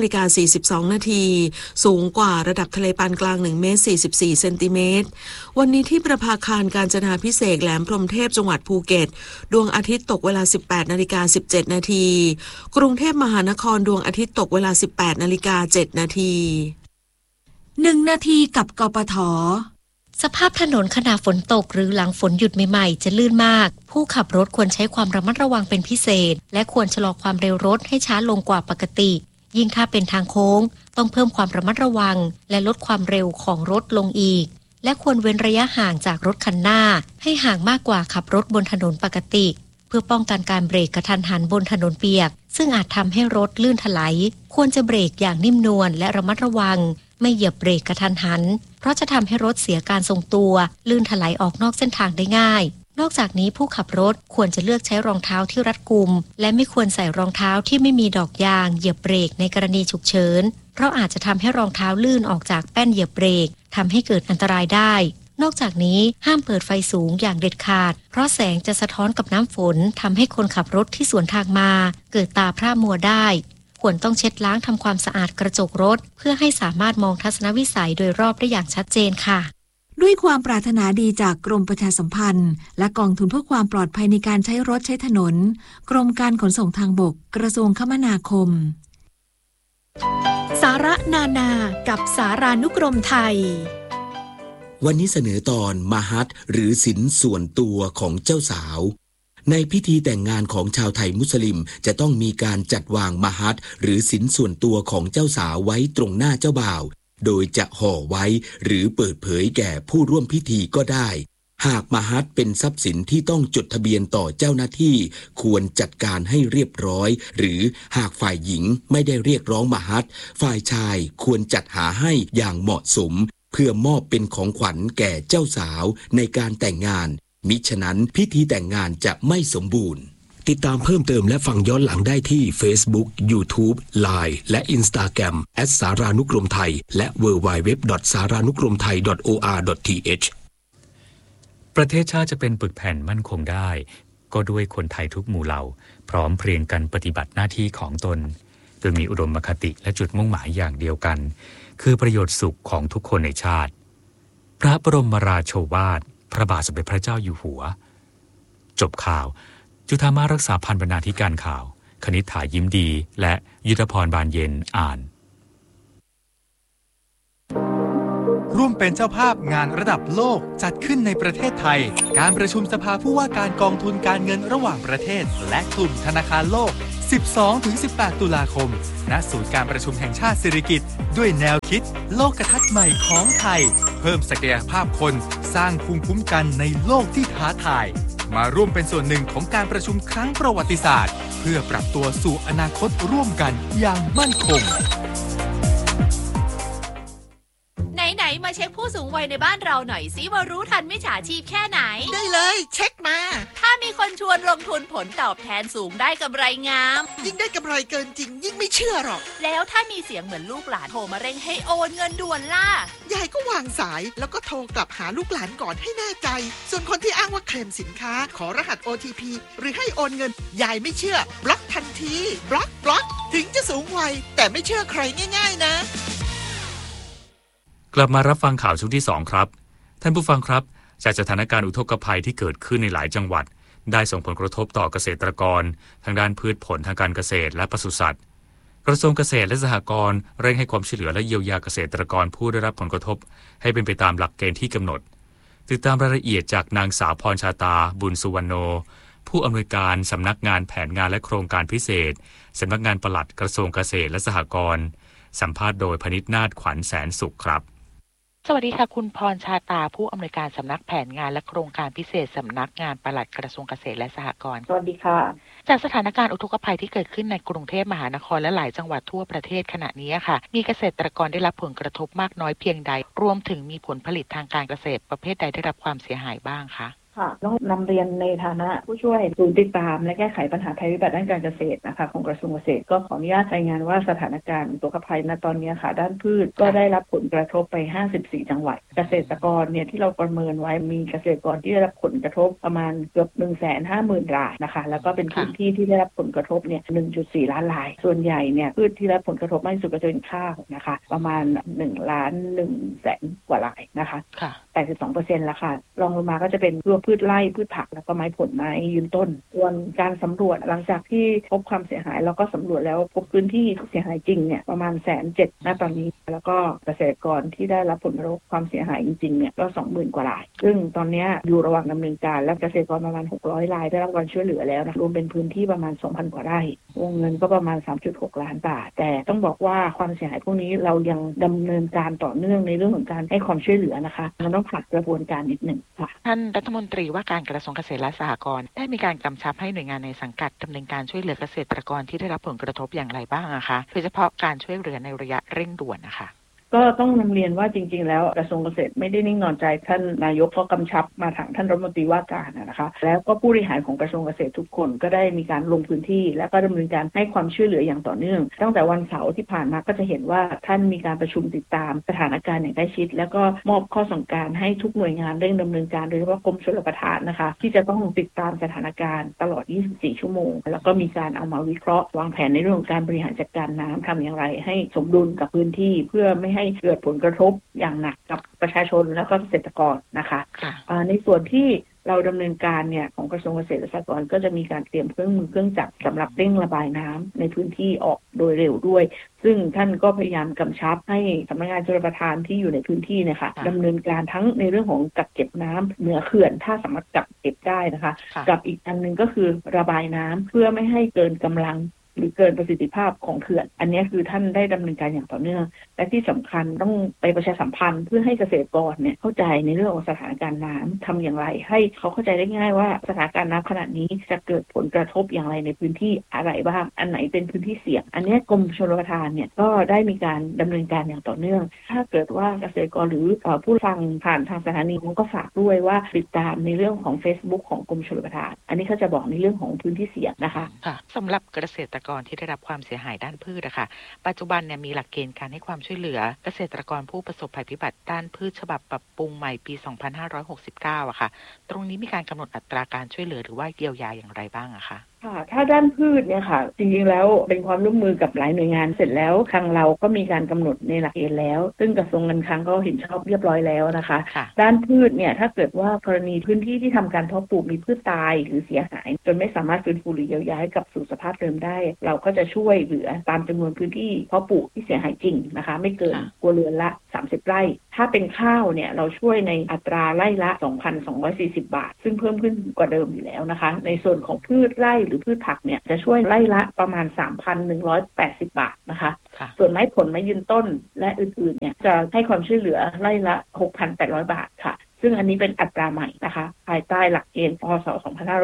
15:42 นาทีสูงกว่าระดับทะเลปานกลาง1เมตร44เซนติเมตรวันนี้ที่ประภาคารกาญจนาภิเษกแหลมพรหมเทพจังหวัดภูเก็ตดวงอาทิตย์ตกเวลา 18:17 นาทีกรุงเทพมหานครดวงอาทิตย์ตกเวลา 18:07 นาที 1 นาทีกับกปท. สภาพถนนขณะฝนตกหรือหลังฝนหยุดใหม่ๆจะลื่นมากผู้ขับรถควรใช้ความระมัดระวังเป็นพิเศษและควรชะลอความเร็วรถให้ช้าลงกว่าปกติยิ่งถ้าเป็นทางโค้งต้องเพิ่มความระมัดระวังและลดความเร็วของรถลงอีกและควรเว้นระยะห่างจากรถคันหน้าให้ห่างมากกว่าขับรถบนถนนปกติเพื่อป้องกันการเบรกกระทันหันบนถนนเปียกซึ่งอาจทำให้รถลื่นถลายควรจะเบรกอย่างนิ่มนวลและระมัดระวังไม่เหยียบเบรกกระทันหันเพราะจะทำให้รถเสียการทรงตัวลื่นถลายออกนอกเส้นทางได้ง่ายนอกจากนี้ผู้ขับรถควรจะเลือกใช้รองเท้าที่รัดกุมและไม่ควรใส่รองเท้าที่ไม่มีดอกยางเหยียบเบรกในกรณีฉุกเฉินเพราะอาจจะทำให้รองเท้าลื่นออกจากแป้นเหยียบเบรกทำให้เกิดอันตรายได้นอกจากนี้ห้ามเปิดไฟสูงอย่างเด็ดขาดเพราะแสงจะสะท้อนกับน้ำฝนทำให้คนขับรถที่สวนทางมาเกิดตาพร่ามัวได้ควรต้องเช็ดล้างทำความสะอาดกระจกรถเพื่อให้สามารถมองทัศนวิสัยโดยรอบได้อย่างชัดเจนค่ะด้วยความปรารถนาดีจากกรมประชาสัมพันธ์และกองทุนเพื่อความปลอดภัยในการใช้รถใช้ถนนกรมการขนส่งทางบกกระทรวงคมนาคมสาระนานากับสารานุกรมไทยวันนี้เสนอตอนมหัตหรือสินส่วนตัวของเจ้าสาวในพิธีแต่งงานของชาวไทยมุสลิมจะต้องมีการจัดวางมหัตหรือสินส่วนตัวของเจ้าสาวไว้ตรงหน้าเจ้าบ่าวโดยจะห่อไว้หรือเปิดเผยแก่ผู้ร่วมพิธีก็ได้หากมหัตถ์เป็นทรัพย์สินที่ต้องจดทะเบียนต่อเจ้าหน้าที่ควรจัดการให้เรียบร้อยหรือหากฝ่ายหญิงไม่ได้เรียกร้องมหัตถ์ฝ่ายชายควรจัดหาให้อย่างเหมาะสมเพื่อมอบเป็นของขวัญแก่เจ้าสาวในการแต่งงานมิฉะนั้นพิธีแต่งงานจะไม่สมบูรณ์ติดตามเพิ่มเติมและฟังย้อนหลังได้ที่ Facebook, YouTube, Line และ Instagram @saranukromthai และ www.saranukromthai.or.th ประเทศชาติจะเป็นปึกแผ่นมั่นคงได้ก็ด้วยคนไทยทุกหมู่เหล่าพร้อมเพรียงกันปฏิบัติหน้าที่ของตนโดยมีอุดมคติและจุดมุ่งหมายอย่างเดียวกันคือประโยชน์สุขของทุกคนในชาติพระบรมราโชวาทพระบาทสมเด็จพระเจ้าอยู่หัวจบข่าวจุฑามาสรักษาพันธ์บรรณาธิการข่าวคณิษฐายิ้มดีและยุทธพรบานเย็นอ่านร่วมเป็นเจ้าภาพงานระดับโลกจัดขึ้นในประเทศไทยการประชุมสภาผู้ว่าการกองทุนการเงินระหว่างประเทศและกลุ่มธนาคารโลก 12-18 ตุลาคมณศูนย์การประชุมแห่งชาติสิริกิติ์ด้วยแนวคิดโลกทัศน์ใหม่ของไทยเพิ่มศักยภาพคนสร้างภูมิคุ้มกันในโลกที่ท้าทายมาร่วมเป็นส่วนหนึ่งของการประชุมครั้งประวัติศาสตร์เพื่อปรับตัวสู่อนาคตร่วมกันอย่างมั่นคงไหนมาเช็คผู้สูงวัยในบ้านเราหน่อยสิว่ารู้ทันมิจฉาชีพแค่ไหนได้เลยเช็คมาถ้ามีคนชวนลงทุนผลตอบแทนสูงได้กำไรงามยิ่งได้กำไรเกินจริงยิ่งไม่เชื่อหรอกแล้วถ้ามีเสียงเหมือนลูกหลานโทรมาเร่งให้โอนเงินด่วนล่ะยายก็วางสายแล้วก็โทรกลับหาลูกหลานก่อนให้แน่ใจส่วนคนที่อ้างว่าเคลมสินค้าขอรหัส OTP หรือให้โอนเงินยายไม่เชื่อบล็อกทันทีบล็อกถึงจะสูงวัยแต่ไม่เชื่อใครง่ายๆนะกลับมารับฟังข่าวช่วงที่2ครับท่านผู้ฟังครับจากสถานการณ์อุทกภัยที่เกิดขึ้นในหลายจังหวัดได้ส่งผลกระทบต่อเกษตรกรทางด้านพืชผลทางการเกษตรและปศุสัตว์กระทรวงเกษตรและสหกรณ์เร่งให้ความช่วยเหลือและเยียวยาเกษตรกรผู้ได้รับผลกระทบให้เป็นไปตามหลักเกณฑ์ที่กำหนดติดตามรายละเอียดจากนางสาวพรชาตาบุญสุวรรณโนผู้อำนวยการสำนักงานแผนงานและโครงการพิเศษสำนักงานปลัดกระทรวงเกษตรและสหกรณ์สัมภาษณ์โดยพนิษฐ์นาฏขวัญแสนสุขครับสวัสดีค่ะคุณพรชาตาผู้อำนวยการสำนักแผนงานและโครงการพิเศษสำนักงานปลัดกระทรวงเกษตรและสหกรณ์สวัสดีค่ะจากสถานการณ์อุทกภัยที่เกิดขึ้นในกรุงเทพมหานครและหลายจังหวัดทั่วประเทศขณะนี้ค่ะมีเกษตรกรได้รับผลกระทบมากน้อยเพียงใดรวมถึงมีผลผลิตทางการเกษตรประเภทใดได้รับความเสียหายบ้างคะค่ะต้องนำเรียนในฐานะผู้ช่วยศูนย์ติดตามและแก้ไขปัญหาภัยพิบัติด้านการเกษตรนะคะของกระทรวงเกษตรก็ขออนุญาตรายงานว่าสถานการณ์อุทกภัยณตอนนี้ค่ะด้านพืชก็ได้รับผลกระทบไป54จังหวัดเกษตรกรเนี่ยที่เราประเมินไว้มีเกษตรกรที่ได้รับผลกระทบประมาณเกือบ 150,000 รายนะคะแล้วก็เป็นพื้นที่ที่ได้รับผลกระทบเนี่ย 1.4 ล้านรายส่วนใหญ่เนี่ยพืชที่ได้รับผลกระทบมากที่สุดก็จะเป็นข้าวนะคะประมาณ1,100,000 กว่ารายนะคะ82% แล้วค่ะรองลงมาก็จะเป็นพืชไร่พืชผักแล้วก็ไม้ผลไม้ยืนต้นส่วนการสำรวจหลังจากที่พบความเสียหายเราก็สำรวจแล้วพบพื้นที่เสียหายจริงเนี่ยประมาณ107,000ณตอนนี้แล้วก็เกษตรกรที่ได้รับผลกระทบความเสียหายจริงๆเนี่ยก็ 20,000 กว่ารายซึ่งตอนนี้อยู่ระหว่างดำเนินการและเกษตรกรประมาณ600รายได้รับการช่วยเหลือแล้วนะรวมเป็นพื้นที่ประมาณ 2,000 กว่าไร่วงเงินก็ประมาณ 3.6 ล้านบาทแต่ต้องบอกว่าความเสียหายพวกนี้เรายังดำเนินการต่อเนื่องในเรื่องของการให้ความช่วยเหลือนะคะมันต้องผ่านกระบวนการนิดหนึ่งค่ะท่านรัฐมนตรีว่าการกระทรวงเกษตรและสหกรณ์ได้มีการกำชับให้หน่วยงานในสังกัดดำเนินการช่วยเหลือเกษตรกรที่ได้รับผลกระทบอย่างไรบ้างนะคะโดยเฉพาะการช่วยเหลือในระยะเร่งด่วนนะคะก็ต้องนำเรียนว่าจริงๆแล้วกระทรวงเกษตรไม่ได้นิ่งนอนใจท่านนายกก็กำชับมาทางท่านรัฐมนตรีว่าการนะคะแล้วก็ผู้บริหารของกระทรวงเกษตรทุกคนก็ได้มีการลงพื้นที่และก็ดำเนินการให้ความช่วยเหลืออย่างต่อเนื่องตั้งแต่วันเสาร์ที่ผ่านมาก็จะเห็นว่าท่านมีการประชุมติดตามสถานการณ์อย่างใกล้ชิดแล้วก็มอบข้อสั่งการให้ทุกหน่วยงานเร่งดำเนินการโดยเฉพาะกรมชลประทานนะคะที่จะต้องติดตามสถานการณ์ตลอด24ชั่วโมงแล้วก็มีการเอามาวิเคราะห์วางแผนในเรื่องของการบริหารจัดการน้ำทำอย่างไรให้สมดุลกับพื้นที่เพื่อไม่ให้เกิดผลกระทบอย่างหนักกับประชาชนแล้วก็เกษตรกรนะคะในส่วนที่เราดำเนินการเนี่ยของกระทรวงเกษตรและสหกรณ์ก็จะมีการเตรียมเครื่องมือเครื่องจักรสำหรับเร่งระบายน้ำในพื้นที่ออกโดยเร็วด้วยซึ่งท่านก็พยายามกำชับให้สำนักงานชลประทานที่อยู่ในพื้นที่เนี่ยค่ะดำเนินการทั้งในเรื่องของกักเก็บน้ำเหนือเขื่อนถ้าสามารถกักเก็บได้นะคะกับอีกอันนึงก็คือระบายน้ำเพื่อไม่ให้เกินกำลังหรือเกินประสิทธิภาพของเขื่อนอันนี้คือท่านได้ดำเนินการอย่างต่อเนื่องและที่สำคัญต้องไปประชาสัมพันธ์เพื่อให้เกษตรกรเนี่ยเข้าใจในเรื่องของสถานการณ์น้ำทำอย่างไรให้เขาเข้าใจได้ง่ายว่าสถานการณ์น้ำขณะนี้จะเกิดผลกระทบอย่างไรในพื้นที่อะไรบ้างอันไหนเป็นพื้นที่เสี่ยงอันนี้กรมชลประทานเนี่ยก็ได้มีการดำเนินการอย่างต่อเนื่องถ้าเกิดว่าเกษตรกรหรือผู้ฟังผ่านทางสถานีก็ฝากด้วยว่าติดตามในเรื่องของ Facebook ของกรมชลประทานอันนี้เขาจะบอกในเรื่องของพื้นที่เสี่ยงนะคะค่ะสำหรับเกษตรกรที่ได้รับความเสียหายด้านพืชนะคะปัจจุบันเนี่ยมีหลักเกณฑ์การให้ความช่วยเหลือเกษตรกรผู้ประสบภัยพิบัติด้านพืชฉบับปรับปรุงใหม่ปี 2569 อะค่ะตรงนี้มีการกำหนดอัตราการช่วยเหลือหรือว่าเยียวยาอย่างไรบ้างอะคะค่ะถ้าด้านพืชเนี่ยค่ะจริงๆแล้วเป็นความร่วมมือกับหลายหน่วยงานเสร็จแล้วทางเราก็มีการกำหนดในหลักเกณฑ์แล้วซึ่งกระทรวงการคลังก็เห็นชอบเรียบร้อยแล้วนะคะด้านพืชเนี่ยถ้าเกิดว่ากรณีพื้นที่ที่ทำการเพาะปลูกมีพืชตายหรือเสียหายจนไม่สามารถฟื้นฟูหรือเยียวยาให้กลับสู่สภาพเดิมได้เราก็จะช่วยเหลือตามจำนวนพื้นที่เพาะปลูกที่เสียหายจริงนะคะไม่เกินครัวเรือนละ30 ไร่ถ้าเป็นข้าวเนี่ยเราช่วยในอัตราไร่ละ 2,240 บาทซึ่งเพิ่มขึ้นกว่าเดิมอยู่แล้วนะคะในส่วนของพืชไร่หรือพืชผักเนี่ยจะช่วยไร่ละประมาณ 3,180 บาทนะคะส่วนไม้ผลไม้ยืนต้นและอื่นๆเนี่ยจะให้ความช่วยเหลือไร่ละ 6,800 บาทค่ะซึ่งอันนี้เป็นอัตราใหม่นะคะภายใต้หลักเกณฑ์พ.ศ.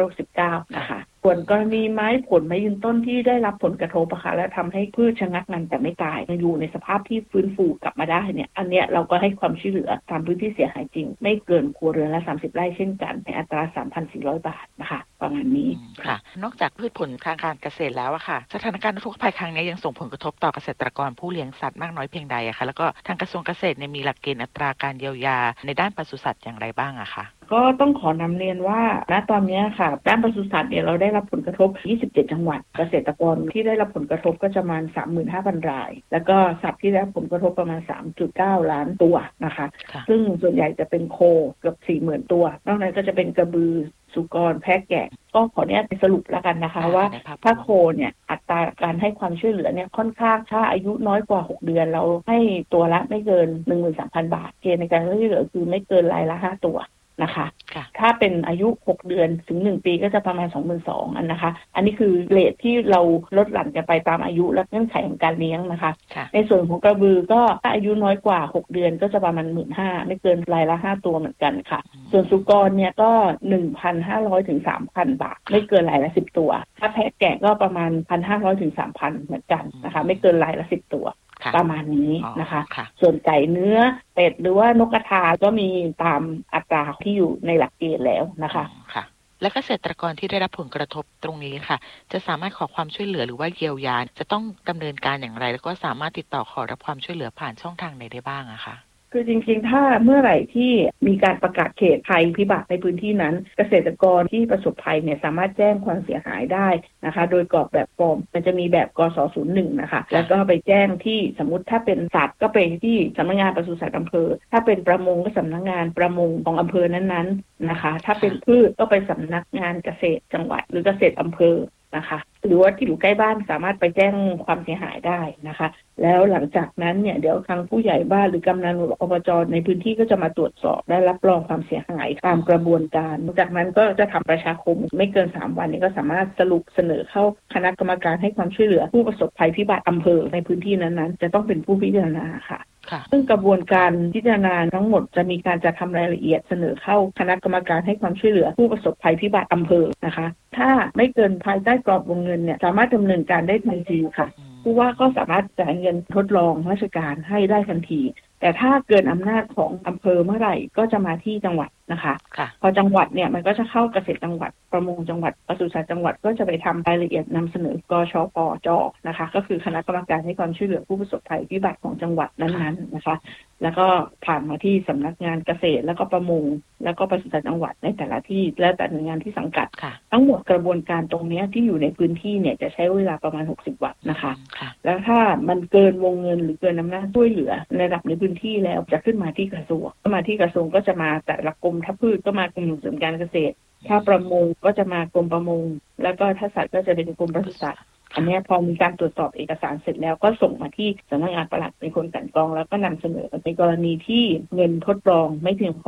2569นะคะส่วนกรณีไม้ผลไม้ยืนต้นที่ได้รับผลกระทบนะคะและทำให้พืชชะงักงันแต่ไม่ตายอยู่ในสภาพที่ฟื้นฟูกลับมาได้เนี่ยอันเนี้ยเราก็ให้ความช่วยเหลือตามพื้นที่เสียหายจริงไม่เกินครัวเรือนละ30 ไร่เช่นกันในอัตรา 3,400 บาทนะคะประมาณนี้ค่ะนอกจากพืชผลทางการเกษตรแล้วอะค่ะสถานการณ์อุทกภัยครั้งนี้ยังส่งผลกระทบต่อเกษตรกรผู้เลี้ยงสัตว์มากน้อยเพียงใดอะค่ะแล้วก็ทางกระทรวงเกษตรเนี่ยมีหลักเกณฑ์อัตราการเยียวยาในด้านปศุสัตว์อย่างไรบ้างอะคะก็ต้องขอนำเรียนว่าณตอนนี้ค่ะด้านปศุสัตว์เนี่ยเราได้รับผลกระทบ27 จังหวัดเกษตรกรที่ได้รับผลกระทบก็จะประมาณ 35,000 รายแล้วก็สัตว์ที่ได้รับผลกระทบประมาณ 3.9 ล้านตัวนะคะซึ่งส่วนใหญ่จะเป็นโคเกือบ 40,000 ตัวนอกนั้นก็จะเป็นกระบือสุกรแพะแกะก็ขอเนี่ยสรุปแล้วกันนะคะว่าถ้าโคเนี่ยอัตราการให้ความช่วยเหลือเนี่ยค่อนข้างถ้าอายุน้อยกว่า6 เดือนเราให้ตัวละไม่เกิน 13,000 บาทเกณฑ์ในการช่วยเหลือคือไม่เกินรายละ5 ตัวนะคะถ้าเป็นอายุ6 เดือนถึง1 ปีก็จะประมาณ 22,000 นะคะอันนี้คือเรทที่เราลดหลั่นกันไปตามอายุและเงื่อนไขของการเลี้ยงนะคะในส่วนของกระบือก็ถ้าอายุน้อยกว่า6 เดือนก็จะประมาณ 15,000 ไม่เกินรายละ5 ตัวเหมือนกันค่ะส่วนสุกรเนี่ยก็ 1,500 ถึง 3,000 บาทไม่เกินรายละ10 ตัวถ้าแพะแกะก็ประมาณ 1,500 ถึง 3,000 เหมือนกันนะคะไม่เกินรายละ10 ตัวประมาณนี้นะคะส่วนไก่เนื้อเป็ดหรือว่านกกระทาก็มีตามอัตราที่อยู่ในหลักเกณฑ์แล้วนะคะค่ะและเกษตรกรที่ได้รับผลกระทบตรงนี้ค่ะจะสามารถขอความช่วยเหลือหรือว่าเยียวยาจะต้องดำเนินการอย่างไรแล้วก็สามารถติดต่อขอรับความช่วยเหลือผ่านช่องทางไหนได้บ้างอะคะคือจริงๆถ้าเมื่อไหร่ที่มีการประกาศเขตภัยพิบัติในพื้นที่นั้นเกษตรกรที่ประสบภัยเนี่ยสามารถแจ้งความเสียหายได้นะคะโดยกรอกแบบฟอร์มมันจะมีแบบกส01นะคะแล้วก็ไปแจ้งที่สมมติถ้าเป็นสัตว์ก็ไปที่สำนักงานปศุสัตว์อำเภอถ้าเป็นประมงก็สำนักงานประมงของอำเภอนั้นๆนะคะถ้าเป็นพืชก็ไปสำนักงานเกษตรจังหวัดหรือเกษตรอำเภอนะคะหรือว่าที่อยู่ใกล้บ้านสามารถไปแจ้งความเสียหายได้นะคะแล้วหลังจากนั้นเนี่ยเดี๋ยวทางผู้ใหญ่บ้านหรือกำนันอบจในพื้นที่ก็จะมาตรวจสอบและรับรองความเสียหายตามกระบวนการจากนั้นก็จะทำประชาคมไม่เกิน3 วันนี้ก็สามารถสรุปเสนอเข้าคณะกรรมการให้ความช่วยเหลือผู้ประสบภัยพิบัติอำเภอในพื้นที่นั้นๆจะต้องเป็นผู้พิจารณาค่ะซึ่งกระบวนการพิจารณาทั้งหมดจะมีการจัดทำรายละเอียดเสนอเข้าคณะกรรมการให้ความช่วยเหลือผู้ประสบภัยพิบัติอำเภอนะคะถ้าไม่เกินภายใต้กรอบวงเงินเนี่ยสามารถดำเนินการได้ทันทีค่ะผู้ว่าก็สามารถจ่ายเงินทดลองราชการให้ได้ทันทีแต่ถ้าเกินอำนาจของอำเภอเมื่อไหร่ก็จะมาที่จังหวัดนะคะพอจังหวัดเนี่ยมันก็จะเข้าเกษตรจังหวัดประมงจังหวัดปศุสัตว์จังหวัดก็จะไปทำรายละเอียดนำเสนอกชปจนะคะก็คือคณะกรรมการให้ความช่วยเหลือผู้ประสบภัยพิบัติของจังหวัดนั้นๆนะคะแล้วก็ผ่านมาที่สำนักงานเกษตรแล้วก็ประมงแล้วก็ปศุสัตว์จังหวัดในแต่ละที่และแต่หน่วยงานที่สังกัดทั้งหมดกระบวนการตรงนี้ที่อยู่ในพื้นที่เนี่ยจะใช้เวลาประมาณ60 วันนะคะแล้วถ้ามันเกินวงเงินหรือเกินอำนาจช่วยเหลือในระดับในพื้นที่แล้วจะขึ้นมาที่กระทรวงก็จะมาแต่ละกรมถ้าพืชก็มากรมส่งเสริมการเกษตรถ้าประมงก็จะมากรมประมงแล้วก็ถ้าสัตว์ก็จะเป็นกรมปศุสัตว์อันนี้พอมีการตรวจสอบเอกสารเสร็จแล้วก็ส่งมาที่สำนักงานปลัดเป็นคนกลั่นกรองแล้วก็นำเสนอในกรณีที่เงินทดลองไม่เพียงพอ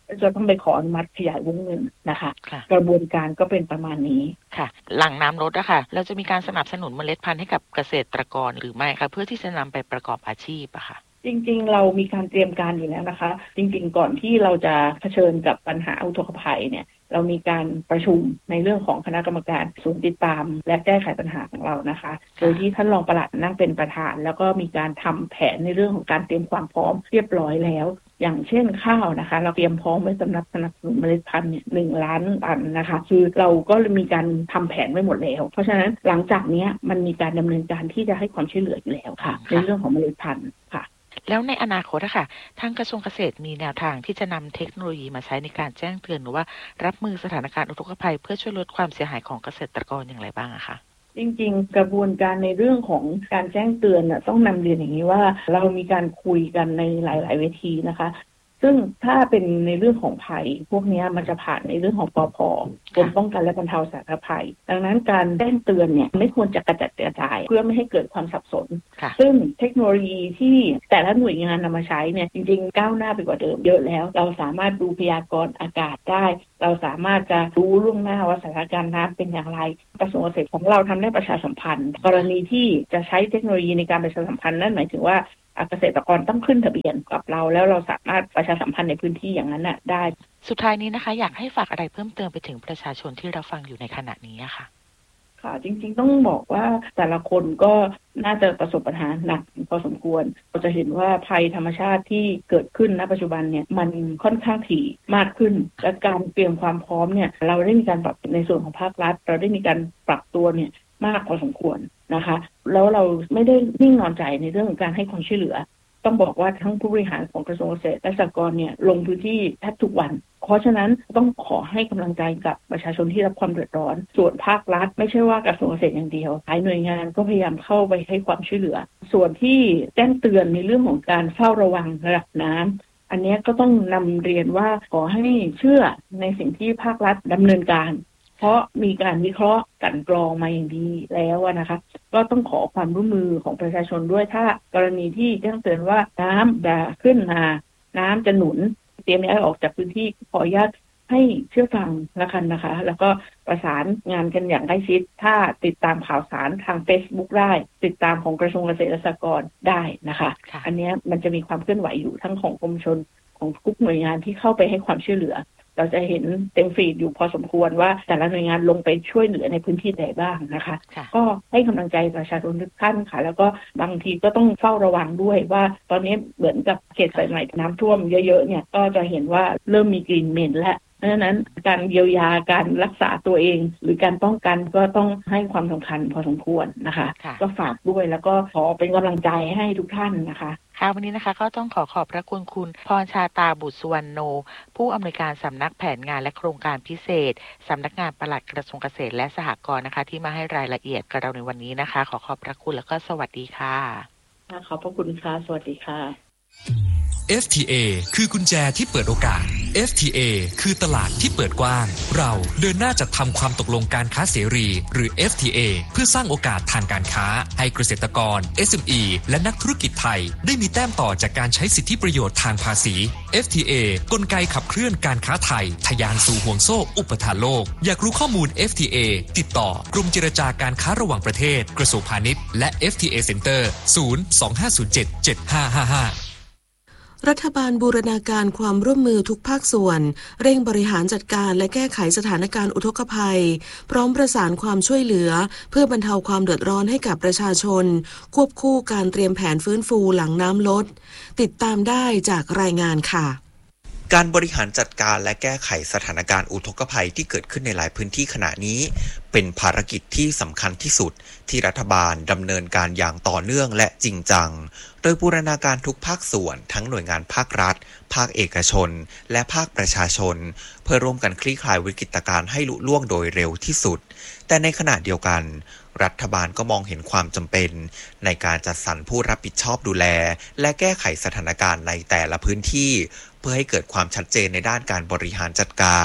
จะต้องไปขออนุมัติขยายวงเงินนะคะกระบวนการก็เป็นประมาณนี้ค่ะหลังน้ำลดอะค่ะเราจะมีการสนับสนุนเมล็ดพันธุ์ให้กับเกษตรกรหรือไม่คะเพื่อที่จะนำไปประกอบอาชีพอะค่ะจริงๆเรามีการเตรียมการอยู่แล้วนะคะจริงๆก่อนที่เราจะเผชิญกับปัญหาอุทกภัยเนี่ยเรามีการประชุมในเรื่องของคณะกรรมการศูนย์ติดตามและแก้ไขปัญหาของเรานะคะโดยที่ท่านรองปลัดนั่งเป็นประธานแล้วก็มีการทำแผนในเรื่องของการเตรียมความพร้อมเรียบร้อยแล้วอย่างเช่นข้าวนะคะเราเตรียมพร้อมไว้สำหรับสนับสนุนเมล็ดพันธุ์เนี่ย1 ล้านตันนะคะคือเราก็มีการทำแผนไว้หมดแล้วเพราะฉะนั้นหลังจากนี้มันมีการดำเนินการที่จะให้ความช่วยเหลืออยู่แล้วค่ะในเรื่องของเมล็ดพันธุ์ค่ะแล้วในอนาคตอะค่ะทางกระทรวงเกษตรมีแนวทางที่จะนำเทคโนโลยีมาใช้ในการแจ้งเตือนหรือว่ารับมือสถานการณ์อุทกภัยเพื่อช่วยลดความเสียหายของเกษตรกรอย่างไรบ้างอะคะจริงๆกระบวนการในเรื่องของการแจ้งเตือนต้องนำเรียนอย่างนี้ว่าเรามีการคุยกันในหลายๆเวทีนะคะซึ่งถ้าเป็นในเรื่องของภัยพวกนี้มันจะผ่านในเรื่องของปภ.กรมป้องกันและบรรเทาสาธารณภัยดังนั้นการแจ้งเตือนเนี่ยไม่ควรจะกระจัดกระจายเพื่อไม่ให้เกิดความสับสนซึ่งเทคโนโลยีที่แต่ละหน่วยงานนำมาใช้เนี่ยจริงๆก้าวหน้าไปกว่าเดิมเยอะแล้วเราสามารถดูพยากรณ์อากาศได้เราสามารถจะรู้ล่วงหน้าว่าสถานการณ์น้ำเป็นอย่างไรกระทรวงเกษตรของเราทำได้ประชาสัมพันธ์กรณีที่จะใช้เทคโนโลยีในการประชาสัมพันธ์นั่นหมายถึงว่าเกษตรกรต้องขึ้นทะเบียนกับเราแล้วเราสามารถประชาสัมพันธ์ในพื้นที่อย่างนั้นน่ะได้สุดท้ายนี้นะคะอยากให้ฝากอะไรเพิ่มเติมไปถึงประชาชนที่รับฟังอยู่ในขณะนี้ค่ะค่ะจริงๆต้องบอกว่าแต่ละคนก็น่าจะประสบปัญหาหนักพอสมควรเราจะเห็นว่าภัยธรรมชาติที่เกิดขึ้นณปัจจุบันเนี่ยมันค่อนข้างถี่มากขึ้นและการเตรียมความพร้อมเนี่ยเราได้มีการปรับในส่วนของภาครัฐเราได้มีการปรับตัวเนี่ยมากพอสมควรนะคะแล้วเราไม่ได้นิ่งนอนใจในเรื่องของการให้ความช่วยเหลือต้องบอกว่าทั้งผู้บริหารของกระทรวงเกษตรและสหกรณ์เนี่ยลงพื้นที่แทบทุกวันเพราะฉะนั้นต้องขอให้กำลังใจกับประชาชนที่รับความเดือดร้อนส่วนภาครัฐไม่ใช่ว่ากระทรวงเกษตรอย่างเดียวหลายหน่วยงานก็พยายามเข้าไปให้ความช่วยเหลือส่วนที่แจ้งเตือนในเรื่องของการเฝ้าระวังระดับน้ำอันนี้ก็ต้องนำเรียนว่าขอให้เชื่อในสิ่งที่ภาครัฐดำเนินการเพราะมีการวิเคราะห์กลั่นกรองมาอย่างดีแล้วนะคะก็ต้องขอความร่วมมือของประชาชนด้วยถ้ากรณีที่แจ้งเตือนว่าน้ำจะขึ้นมาน้ำจะหนุนเตรียมย้ายออกจากพื้นที่ขออนุญาตให้เชื่อฟังละกันนะคะแล้วก็ประสานงานกันอย่างใกล้ชิดถ้าติดตามข่าวสารทาง Facebook ได้ติดตามของกระทรวงเกษตรและสหกรณ์ได้นะคะอันนี้มันจะมีความเคลื่อนไหวอยู่ทั้งของกรมชลของทุกหน่วยงานที่เข้าไปให้ความช่วยเหลือเราจะเห็นเต็มฟีดอยู่พอสมควรว่าแต่ละหน่วยงานลงไปช่วยเหลือในพื้นที่ใดบ้างนะคะก็ให้กำลังใจประชาชนทุกท่านค่ะแล้วก็บางทีก็ต้องเฝ้าระวังด้วยว่าตอนนี้เหมือนกับเขตสายไหมน้ำท่วมเยอะๆเนี่ยก็จะเห็นว่าเริ่มมีกลิ่นเหม็นแล้วเพราะฉะนั้นการเยียวยาการรักษาตัวเองหรือการป้องกันก็ต้องให้ความสำคัญพอสมควรนะคะก็ฝากด้วยแล้วก็ขอเป็นกำลังใจให้ทุกท่านนะคะค่ะวันนี้นะคะก็ต้องขอบพระคุณคุณพรชาตาบุตรสุวรรณโนผู้อำนวยการสำนักแผนงานและโครงการพิเศษสำนักงานปลัดกระทรวงเกษตรและสหกรณ์นะคะที่มาให้รายละเอียดกับเราในวันนี้นะคะขอบพระคุณแล้วก็สวัสดีค่ะขอบพระคุณค่ะสวัสดีค่ะ FTA คือกุญแจที่เปิดโอกาส FTA คือตลาดที่เปิดกว้างเราเดินหน้าจัดทำความตกลงการค้าเสรีหรือ FTA เพื่อสร้างโอกาสทางการค้าให้เกษตรกร SME และนักธุรกิจไทยได้มีแต้มต่อจากการใช้สิทธิประโยชน์ทางภาษี FTA กลไกขับเคลื่อนการค้าไทยทะยานสู่ห่วงโซ่อุปทานโลกอยากรู้ข้อมูล FTA ติดต่อกรมเจรจาการค้าระหว่างประเทศกระทรวงพาณิชย์และ FTA Center 025077555 รัฐบาลบูรณาการความร่วมมือทุกภาคส่วนเร่งบริหารจัดการและแก้ไขสถานการณ์อุทกภัยพร้อมประสานความช่วยเหลือเพื่อบรรเทาความเดือดร้อนให้กับประชาชนควบคู่การเตรียมแผนฟื้นฟูหลังน้ำลดติดตามได้จากรายงานค่ะการบริหารจัดการและแก้ไขสถานการณ์อุทกภัยที่เกิดขึ้นในหลายพื้นที่ขณะนี้เป็นภารกิจที่สำคัญที่สุดที่รัฐบาลดำเนินการอย่างต่อเนื่องและจริงจังโดยบูรณาการทุกภาคส่วนทั้งหน่วยงานภาครัฐภาคเอกชนและภาคประชาชนเพื่อร่วมกันคลี่คลายวิกฤตการณ์ให้ลุล่วงโดยเร็วที่สุดแต่ในขณะเดียวกันรัฐบาลก็มองเห็นความจำเป็นในการจัดสรรผู้รับผิดชอบดูแลและแก้ไขสถานการณ์ในแต่ละพื้นที่เพื่อให้เกิดความชัดเจนในด้านการบริหารจัดการ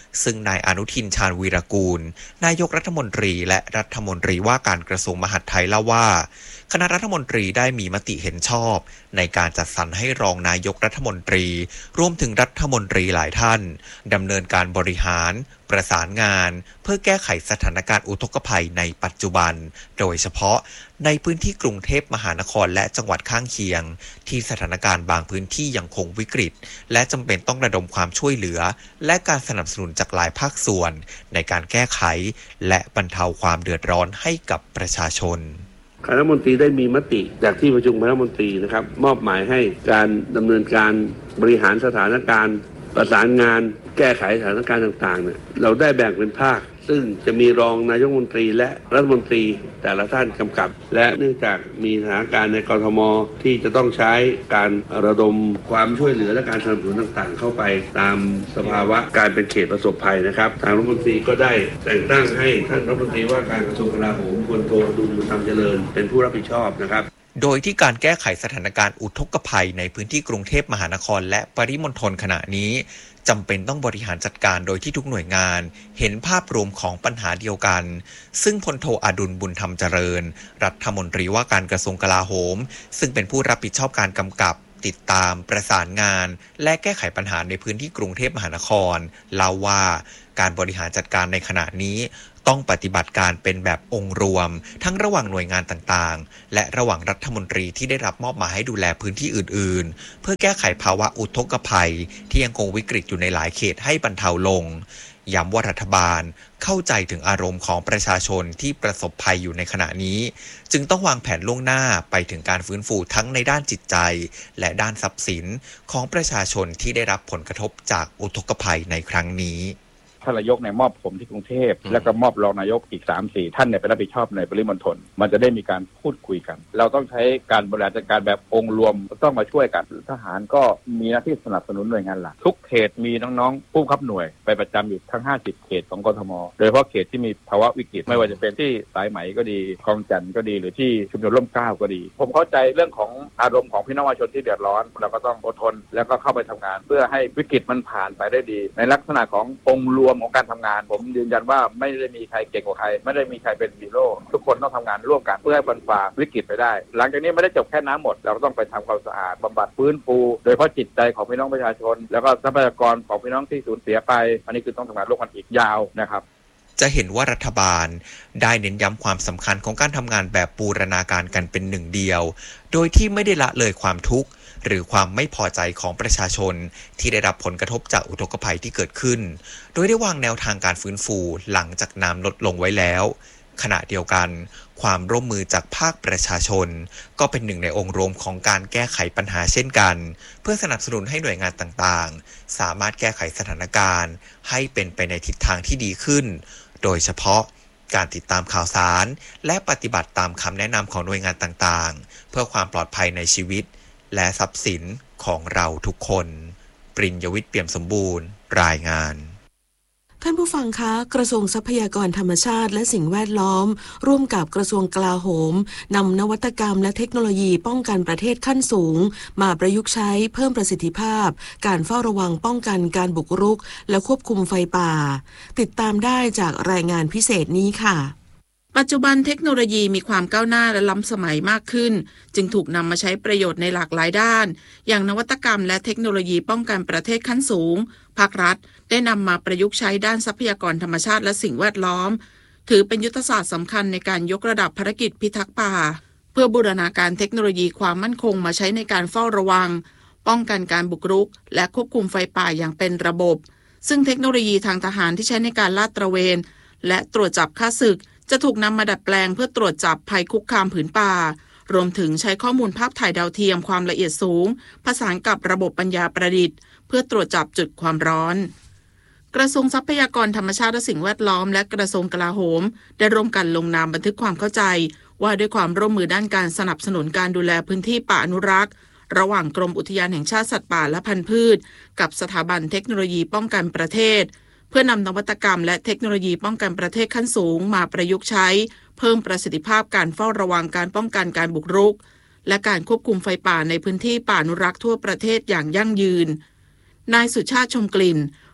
ซึ่งนายอนุทินชาญวีรกูลนายกรัฐมนตรีและรัฐมนตรีว่าการกระทรวงมหาดไทยเล่าว่าคณะรัฐมนตรีได้มีมติเห็นชอบในการจัดสรรให้รองนายกรัฐมนตรีรวมถึงรัฐมนตรีหลายท่านดำเนินการบริหารประสานงานเพื่อแก้ไขสถานการณ์อุทกภัยในปัจจุบันโดยเฉพาะในพื้นที่กรุงเทพมหานครและจังหวัดข้างเคียงที่สถานการณ์บางพื้นที่ยังคงวิกฤตและจำเป็นต้องระดมความช่วยเหลือและการสนับสนุนจากหลายภาคส่วนในการแก้ไขและบรรเทาความเดือดร้อนให้กับประชาชนคณะรัฐมนตรีได้มีมติจากที่ประชุมคณะรัฐมนตรีนะครับมอบหมายให้การดำเนินการบริหารสถานการณ์ประสานงานแก้ไขสถานการณ์ต่างๆเนี่ยเราได้แบ่งเป็นภาคซึ่งจะมีรองนายกรัฐมนตรีและรัฐมนตรีแต่ละท่านกำกับและเนื่องจากมีสถานการณ์ในกทมที่จะต้องใช้การระดมความช่วยเหลือและการสนับสนุนต่างๆเข้าไปตามสภาวะการเป็นเขตประสบภัยนะครับทางรัฐมนตรีก็ได้แต่งตั้งให้ท่านรัฐมนตรีว่าการกระทรวงกลาโหมพลโทอดุลบุญธรรมเจริญเป็นผู้รับผิดชอบนะครับโดยที่การแก้ไขสถานการณ์อุทกภัยในพื้นที่กรุงเทพมหานครและปริมณฑลขณะนี้จำเป็นต้องบริหารจัดการโดยที่ทุกหน่วยงานเห็นภาพรวมของปัญหาเดียวกันซึ่งพลโทอดุลบุญธรรมเจริญรัฐมนตรีว่าการกระทรวงกลาโหมซึ่งเป็นผู้รับผิดชอบการกำกับติดตามประสานงานและแก้ไขปัญหาในพื้นที่กรุงเทพมหานครเล่าว่าการบริหารจัดการในขณะนี้ต้องปฏิบัติการเป็นแบบองค์รวมทั้งระหว่างหน่วยงานต่างๆและระหว่างรัฐมนตรีที่ได้รับมอบหมายให้ดูแลพื้นที่อื่นๆเพื่อแก้ไขภาวะอุทกภัยที่ยังคงวิกฤตอยู่ในหลายเขตให้บรรเทาลงย้ำว่ารัฐบาลเข้าใจถึงอารมณ์ของประชาชนที่ประสบภัยอยู่ในขณะนี้จึงต้องวางแผนล่วงหน้าไปถึงการฟื้นฟูทั้งในด้านจิตใจและด้านทรัพย์สินของประชาชนที่ได้รับผลกระทบจากอุทกภัยในครั้งนี้ท่านนายกเนี่ยมอบผมที่กรุงเทพแล้วก็มอบรองนายกอีก 3-4 ท่านเนี่ยไปรับผิดชอบในปริมณฑลมันจะได้มีการพูดคุยกันเราต้องใช้การบริหารจัดการแบบองค์รวมต้องมาช่วยกันทหารก็มีหน้าที่สนับสนุนหน่วยงานหลักทุกเขตมีน้องๆผู้บังคับหน่วยไปประจำอยู่ทั้ง50เขตของกทมโดยเฉพาะเขตที่มีภาวะวิกฤตไม่ว่าจะเป็นที่สายไหมก็ดีคลองจันทน์ก็ดีหรือที่ชุมชนร่มเกล้าก็ดีผมเข้าใจเรื่องของอารมณ์ของพี่น้องประชาชนที่เดือดร้อนเราก็ต้องอดทนแล้วก็เข้าไปทำงานเพื่อให้วิกฤตมันผ่านไปได้ดีในลักษณะขององค์รวมของการทำงานผมยืนยันว่าไม่ได้มีใครเก่งกว่าใครไม่ได้มีใครเป็นฮีโร่ทุกคนต้องทำงานร่วมกันเพื่อให้บรรฝ่าวิกฤตไปได้หลังจากนี้ไม่ได้จบแค่น้ำหมดเราต้องไปทำความสะอาดบำบัดฟื้นฟูโดยเฉพาะจิตใจของพี่น้องประชาชนแล้วก็ทรัพยากรของพี่น้องที่สูญเสียไปอันนี้คือต้องทำงานร่วมกันอีกยาวนะครับจะเห็นว่ารัฐบาลได้เน้นย้ำความสำคัญของการทำงานแบบบูรณาการกันเป็นหนึ่งเดียวโดยที่ไม่ได้ละเลยความทุกข์หรือความไม่พอใจของประชาชนที่ได้รับผลกระทบจากอุทกภัยที่เกิดขึ้นโดยได้วางแนวทางการฟื้นฟูหลังจากน้ำลดลงไว้แล้วขณะเดียวกันความร่วมมือจากภาคประชาชนก็เป็นหนึ่งในองค์รวมของการแก้ไขปัญหาเช่นกันเพื่อสนับสนุนให้หน่วยงานต่างๆสามารถแก้ไขสถานการณ์ให้เป็นไปในทิศทางที่ดีขึ้นโดยเฉพาะการติดตามข่าวสารและปฏิบัติตามคำแนะนำของหน่วยงานต่างๆเพื่อความปลอดภัยในชีวิตและทรัพย์สินของเราทุกคนปริญญวิทย์เปี่ยมสมบูรณ์รายงานท่านผู้ฟังคะกระทรวงทรัพยากรธรรมชาติและสิ่งแวดล้อมร่วมกับกระทรวงกลาโหมนำนวัตกรรมและเทคโนโลยีป้องกันประเทศขั้นสูงมาประยุกต์ใช้เพิ่มประสิทธิภาพการเฝ้าระวังป้องกันการบุกรุกและควบคุมไฟป่าติดตามได้จากรายงานพิเศษนี้ค่ะปัจจุบันเทคโนโลยีมีความก้าวหน้าและล้ำสมัยมากขึ้นจึงถูกนำมาใช้ประโยชน์ในหลากหลายด้านอย่างนวัตกรรมและเทคโนโลยีป้องกันประเทศขั้นสูงภาครัฐได้นำมาประยุกต์ใช้ด้านทรัพยากรธรรมชาติและสิ่งแวดล้อมถือเป็นยุทธศาสตร์สำคัญในการยกระดับภารกิจพิทักษ์ป่าเพื่อบูรณาการเทคโนโลยีความมั่นคงมาใช้ในการเฝ้าระวังป้องกันการบุกรุกและควบคุมไฟป่าอย่างเป็นระบบซึ่งเทคโนโลยีทางทหารที่ใช้ในการลาดตระเวนและตรวจจับฆ่าศึกจะถูกนำมาดัดแปลงเพื่อตรวจจับภัยคุกคามผืนป่ารวมถึงใช้ข้อมูลภาพถ่ายดาวเทียมความละเอียดสูงผสานกับระบบปัญญาประดิษฐ์เพื่อตรวจจับจุดความร้อนกระทรวงทรัพยากรธรรมชาติและสิ่งแวดล้อมและกระทรวงกลาโหมได้ร่วมกันลงนามบันทึกความเข้าใจว่าด้วยความร่วมมือด้านการสนับสนุนการดูแลพื้นที่ป่าอนุรักษ์ระหว่างกรมอุทยานแห่งชาติสัตว์ป่าและพันธุ์พืชกับสถาบันเทคโนโลยีป้องกันประเทศเพื่อนำนวัตกรรมและเทคโนโลยีป้องกันประเทศขั้นสูงมาประยุกต์ใช้เพิ่มประสิทธิภาพการเฝ้าระวังการป้องกันการบุกรุกและการควบคุมไฟป่าในพื้นที่ป่าอนุรักษ์ทั่วประเทศอย่างยั่งยืนนายสุชาติชมกลิ่น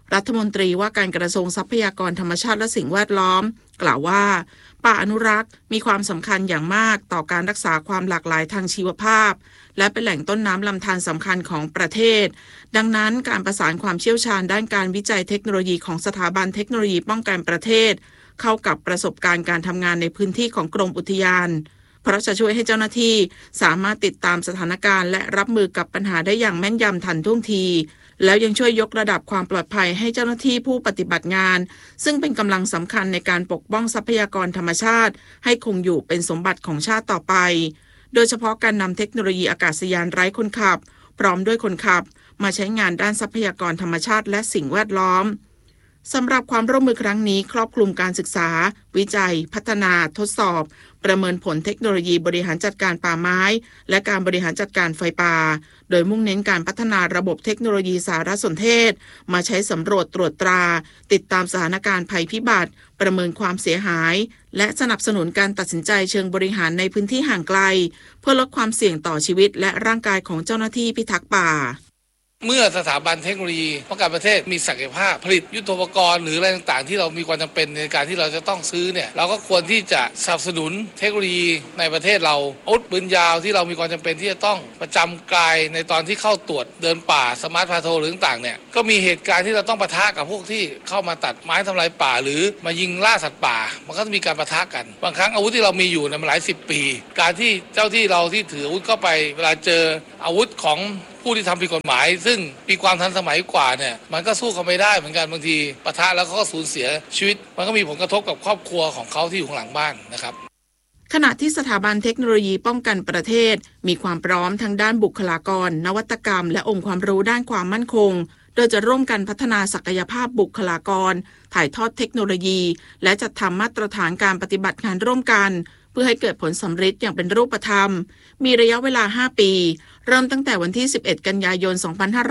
รัฐมนตรีว่าการกระทรวงทรัพยากรธรรมชาติและสิ่งแวดล้อมกล่าวว่าป่าอนุรักษ์มีความสำคัญอย่างมากต่อการรักษาความหลากหลายทางชีวภาพและเป็นแหล่งต้นน้ำลำธารสำคัญของประเทศดังนั้นการประสานความเชี่ยวชาญด้านการวิจัยเทคโนโลยีของสถาบันเทคโนโลยีป้องกันประเทศเข้ากับประสบการณ์การทำงานในพื้นที่ของกรมอุทยานเพราะจะช่วยให้เจ้าหน้าที่สามารถติดตามสถานการณ์และรับมือกับปัญหาได้อย่างแม่นยำทันท่วงทีแล้วยังช่วยยกระดับความปลอดภัยให้เจ้าหน้าที่ผู้ปฏิบัติงานซึ่งเป็นกำลังสำคัญในการปกป้องทรัพยากรธรรมชาติให้คงอยู่เป็นสมบัติของชาติต่อไปโดยเฉพาะการนำเทคโนโลยีอากาศยานไร้คนขับพร้อมด้วยคนขับมาใช้งานด้านทรัพยากรธรรมชาติและสิ่งแวดล้อมสำหรับความร่วมมือครั้งนี้ครอบคลุมการศึกษาวิจัยพัฒนาทดสอบประเมินผลเทคโนโลยีบริหารจัดการป่าไม้และการบริหารจัดการไฟป่าโดยมุ่งเน้นการพัฒนาระบบเทคโนโลยีสารสนเทศมาใช้สำรวจตรวจตราติดตามสถานการณ์ภัยพิบัติประเมินความเสียหายและสนับสนุนการตัดสินใจเชิงบริหารในพื้นที่ห่างไกลเพื่อลดความเสี่ยงต่อชีวิตและร่างกายของเจ้าหน้าที่พิทักษ์ป่าเมื่อสถาบันเทคโนโลยีป้องกันประเทศมีศักยภาพผลิตยุทโธปกรณ์หรืออะไรต่างๆที่เรามีความจำเป็นในการที่เราจะต้องซื้อเนี่ยเราก็ควรที่จะสนับสนุนเทคโนโลยีในประเทศเราอาวุธปืนยาวที่เรามีความจำเป็นที่จะต้องประจำกายในตอนที่เข้าตรวจเดินป่าสมาร์ทพาโทรหรือต่างๆเนี่ยก็มีเหตุการณ์ที่เราต้องปะทะกับพวกที่เข้ามาตัดไม้ทำลายป่าหรือมายิงล่าสัตว์ป่ามันก็จะมีการปะทะกันบางครั้งอาวุธที่เรามีอยู่ในหลาย10 ปีการที่เจ้าที่เราที่ถืออาวุธเข้าไปเวลาเจออาวุธของผู้ที่ทำผิดกฎหมายซึ่งมีความทันสมัยกว่าเนี่ยมันก็สู้เขาไม่ได้เหมือนกันบางทีปะทะแล้วเขาก็สูญเสียชีวิตมันก็มีผลกระทบกับครอบครัวของเขาที่อยู่ข้างหลังบ้านนะครับขณะที่สถาบันเทคโนโลยีป้องกันประเทศมีความพร้อมทั้งด้านบุคลากรนวัตกรรมและองค์ความรู้ด้านความมั่นคงโดยจะร่วมกันพัฒนาศักยภาพบุคลากรถ่ายทอดเทคโนโลยีและจัดทำมาตรฐานการปฏิบัติงานร่วมกันเพื่อให้เกิดผลสำเร็จอย่างเป็นรูปธรรมมีระยะเวลา5 ปีเริ่มตั้งแต่วันที่11 กันยายน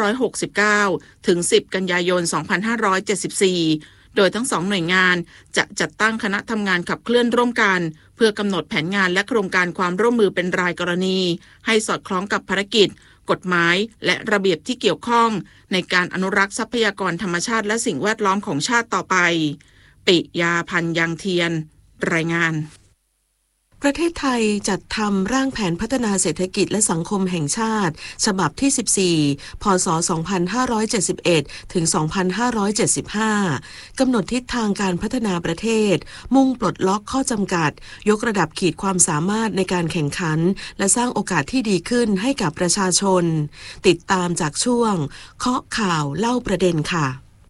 2569 ถึง 10 กันยายน 2574 โดยทั้ง2 หน่วยงานจะจัดตั้งคณะทำงานขับเคลื่อนร่วมกันเพื่อกำหนดแผนงานและโครงการความร่วมมือเป็นรายกรณีให้สอดคล้องกับภารกิจกฎหมายและระเบียบที่เกี่ยวข้องในการอนุรักษ์ทรัพยากรธรรมชาติและสิ่งแวดล้อมของชาติต่อไปปิยาพันธ์ยังเทียนรายงานประเทศไทยจัดทำร่างแผนพัฒนาเศรษฐกิจและสังคมแห่งชาติฉบับที่14พ.ศ. 2571 ถึง 2575 กำหนดทิศทางการพัฒนาประเทศมุ่งปลดล็อกข้อจำกัดยกระดับขีดความสามารถในการแข่งขันและสร้างโอกาสที่ดีขึ้นให้กับประชาชนติดตามจากช่วงเคาะข่าวเล่าประเด็นค่ะ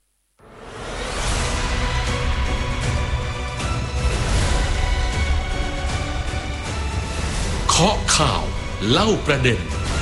เคาะข่าวเล่าประเด็น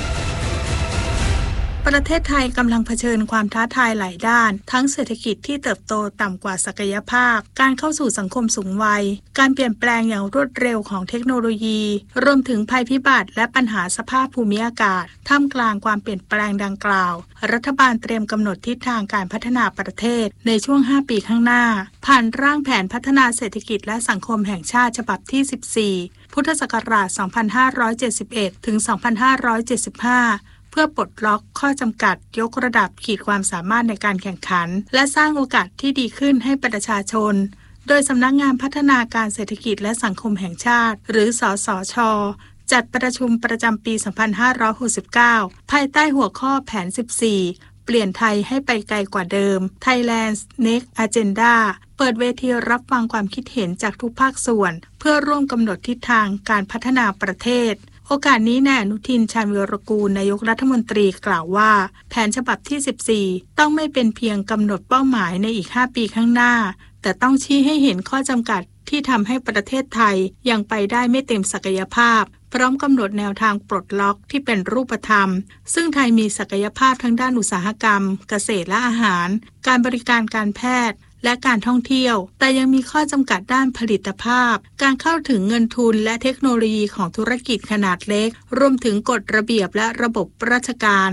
ประเทศไทยกำลังเผชิญความท้าทายหลายด้านทั้งเศรษฐกิจที่เติบโตต่ำกว่าศักยภาพการเข้าสู่สังคมสูงวัยการเปลี่ยนแปลงอย่างรวดเร็วของเทคโนโลยีรวมถึงภัยพิบัติและปัญหาสภาพภูมิอากาศท่ามกลางความเปลี่ยนแปลงดังกล่าวรัฐบาลเตรียมกำหนดทิศทางการพัฒนาประเทศในช่วง5 ปีข้างหน้าผ่านร่างแผนพัฒนาเศรษฐกิจและสังคมแห่งชาติฉบับที่14พุทธศักราช 2571 ถึง 2575 เพื่อปลดล็อกข้อจำกัดยกระดับขีดความสามารถในการแข่งขันและสร้างโอกาสที่ดีขึ้นให้ประชาชนโดยสำนักงานพัฒนาการเศรษฐกิจและสังคมแห่งชาติหรือสสช.จัดประชุมประจำปี 2569 ภายใต้หัวข้อแผน 14 เปลี่ยนไทยให้ไปไกลกว่าเดิม Thailand's Next Agenda เปิดเวทีรับฟังความคิดเห็นจากทุกภาคส่วนเพื่อร่วมกำหนดทิศทางการพัฒนาประเทศโอกาสนี้นายอนุทิน ชาญวีรกูลนายกรัฐมนตรีกล่าวว่าแผนฉบับที่ 14 ต้องไม่เป็นเพียงกำหนดเป้าหมายในอีก 5 ปีข้างหน้าแต่ต้องชี้ให้เห็นข้อจำกัดที่ทำให้ประเทศไทยยังไปได้ไม่เต็มศักยภาพพร้อมกำหนดแนวทางปลดล็อกที่เป็นรูปธรรมซึ่งไทยมีศักยภาพทั้งด้านอุตสาหกรรมเกษตรและอาหารการบริการการแพทย์และการท่องเที่ยวแต่ยังมีข้อจำกัดด้านผลิตภาพการเข้าถึงเงินทุนและเทคโนโลยีของธุรกิจขนาดเล็กรวมถึงกฎระเบียบและระบบราชการ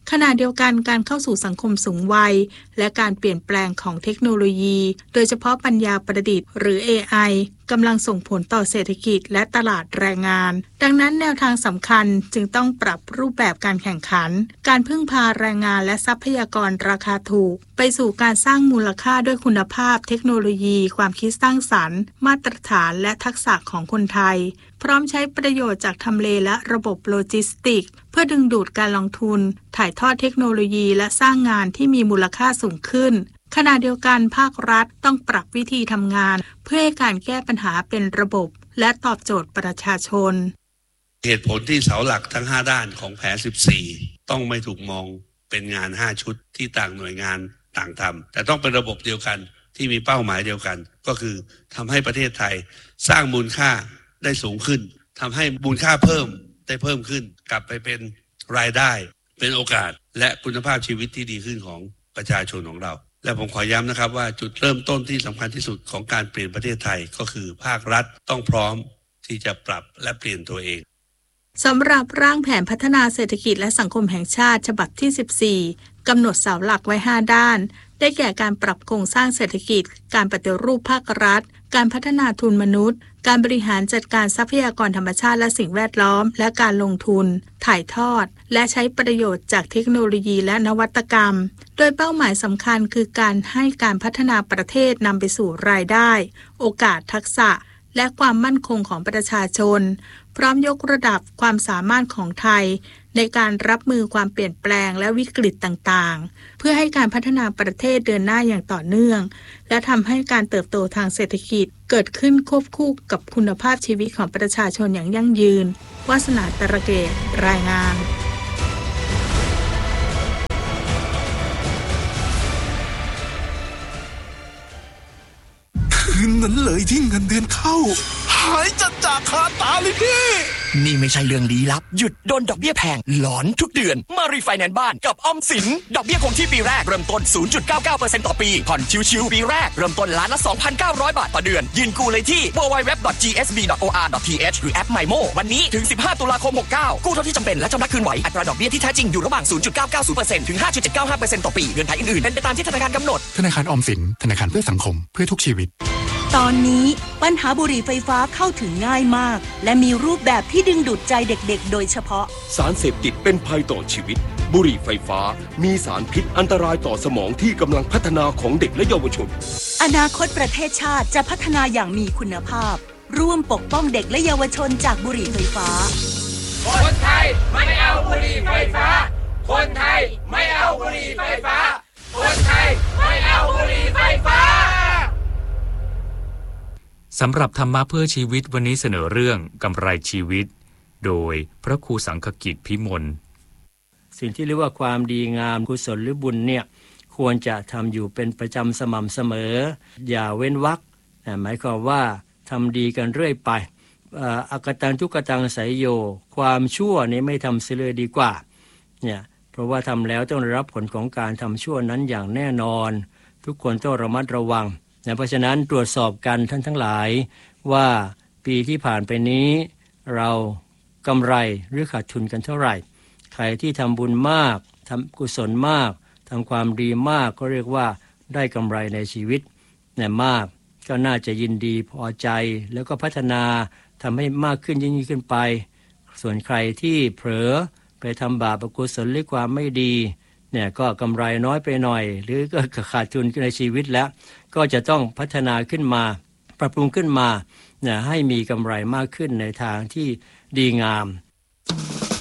ขณะเดียวกันการเข้าสู่สังคมสูงวัยและการเปลี่ยนแปลงของเทคโนโลยีโดยเฉพาะปัญญาประดิษฐ์หรือ AI กำลังส่งผลต่อเศรษฐกิจและตลาดแรงงานดังนั้นแนวทางสำคัญจึงต้องปรับรูปแบบการแข่งขันการพึ่งพาแรงงานและทรัพยากรราคาถูกไปสู่การสร้างมูลค่าด้วยคุณภาพเทคโนโลยีความคิดสร้างสรรค์มาตรฐานและทักษะของคนไทยพร้อมใช้ประโยชน์จากทำเลและระบบโลจิสติกส์เพื่อดึงดูดการลงทุนถ่ายทอดเทคโนโลยีและสร้างงานที่มีมูลค่าสูงขึ้นขณะเดียวกันภาครัฐต้องปรับวิธีทำงานเพื่อให้การแก้ปัญหาเป็นระบบและตอบโจทย์ประชาชนเหตุผลที่เสาหลักทั้ง5ด้านของแผน14ต้องไม่ถูกมองเป็นงาน5ชุดที่ต่างหน่วยงานต่างทำแต่ต้องเป็นระบบเดียวกันที่มีเป้าหมายเดียวกันก็คือทำให้ประเทศไทยสร้างมูลค่าได้สูงขึ้นทำให้มูลค่าเพิ่มได้เพิ่มขึ้นกลับไปเป็นรายได้เป็นโอกาสและคุณภาพชีวิตที่ดีขึ้นของประชาชนของเราและผมขอย้ำนะครับว่าจุดเริ่มต้นที่สำคัญที่สุดของการเปลี่ยนประเทศไทยก็คือภาครัฐต้องพร้อมที่จะปรับและเปลี่ยนตัวเองสำหรับร่างแผนพัฒนาเศรษฐกิจและสังคมแห่งชาติฉบับที่14กำหนดเสาหลักไว้5ด้านได้แก่การปรับโครงสร้างเศรษฐกิจการปฏิรูปภาครัฐการพัฒนาทุนมนุษย์การบริหารจัดการทรัพยากรธรรมชาติและสิ่งแวดล้อมและการลงทุนถ่ายทอดและใช้ประโยชน์จากเทคโนโลยีและนวัตกรรมโดยเป้าหมายสำคัญคือการให้การพัฒนาประเทศนำไปสู่รายได้โอกาสทักษะและความมั่นคงของประชาชนพร้อมยกระดับความสามารถของไทยในการรับมือความเปลี่ยนแปลงและวิกฤตต่างๆเพื่อให้การพัฒนาประเทศเดินหน้าอย่างต่อเนื่องและทำให้การเติบโตทางเศรษฐกิจเกิดขึ้นควบคู่กับคุณภาพชีวิตของประชาชนอย่างยั่งยืนวาสนาตระเกตรายงานคืนนั้นเลยที่เงินเดือนเข้าหายจากคาตาเลยพี่นี่ไม่ใช่เรื่องลี้ลับหยุดโดนดอกเบี้ยแพงหลอนทุกเดือนมารีไฟแนนซ์บ้านกับออมสินดอกเบี้ยคงที่ปีแรกเริ่มต้น 0.99% ต่อปีผ่อนชิวๆปีแรกเริ่มต้นล้านละ 2,900 บาทต่อเดือนยืนกู้เลยที่ www.gsb.or.th หรือแอป MyMo วันนี้ถึง15ตุลาคม69กู้เท่าที่จำเป็นและชำระคืนไหวอัตราดอกเบี้ยที่แท้จริงอยู่ระหว่าง 0.990% ถึง 5.795% ต่อปีเงื่อนไขอื่นๆเป็นไปตามที่ธนาคารกำหนดธนาคารออมสินธนาคารเพื่อสังคมเพื่อทุกชีวิตตอนนี้ปัญหาบุหรี่ไฟฟ้าเข้าถึงง่ายมากและมีรูปแบบที่ดึงดูดใจเด็กๆโดยเฉพาะสารเสพติดเป็นภัยต่อชีวิตบุหรี่ไฟฟ้ามีสารพิษอันตรายต่อสมองที่กำลังพัฒนาของเด็กและเยาวชนอนาคตประเทศชาติจะพัฒนาอย่างมีคุณภาพร่วมปกป้องเด็กและเยาวชนจากบุหรี่ไฟฟ้าคนไทยไม่เอาบุหรี่ไฟฟ้าคนไทยไม่เอาบุหรี่ไฟฟ้าคนไทยไม่เอาบุหรี่ไฟฟ้าสำหรับธรรมะเพื่อชีวิตวันนี้เสนอเรื่องกำไรชีวิตโดยพระครูสังฆกิจพิมลสิ่งที่เรียกว่าความดีงามกุศลหรือบุญเนี่ยควรจะทำอยู่เป็นประจำสม่ำเสมออย่าเว้นวรรคหมายความว่าทำดีกันเรื่อยไปอกตังทุกตังไสยโยความชั่วนี้ไม่ทำเสียเลยดีกว่าเนี่ยเพราะว่าทำแล้วต้องได้รับผลของการทำชั่วนั้นอย่างแน่นอนทุกคนต้องระมัดระวังเพราะฉะนั้นตรวจสอบกันท่านทั้งหลายว่าปีที่ผ่านไปนี้เรากำไรหรือขาดทุนกันเท่าไหร่ใครที่ทำบุญมากทำกุศลมากทำความดีมากก็เรียกว่าได้กำไรในชีวิตมากก็น่าจะยินดีพอใจแล้วก็พัฒนาทำให้มากขึ้นยิ่งขึ้นไปส่วนใครที่เผลอไปทำบาปอกุศลหรือความไม่ดีเนี่ยก็กำไรน้อยไปหน่อยหรือก็ขาดทุนในชีวิตแล้วก็จะต้องพัฒนาขึ้นมาปรับปรุงขึ้นมาให้มีกำไรมากขึ้นในทางที่ดีงาม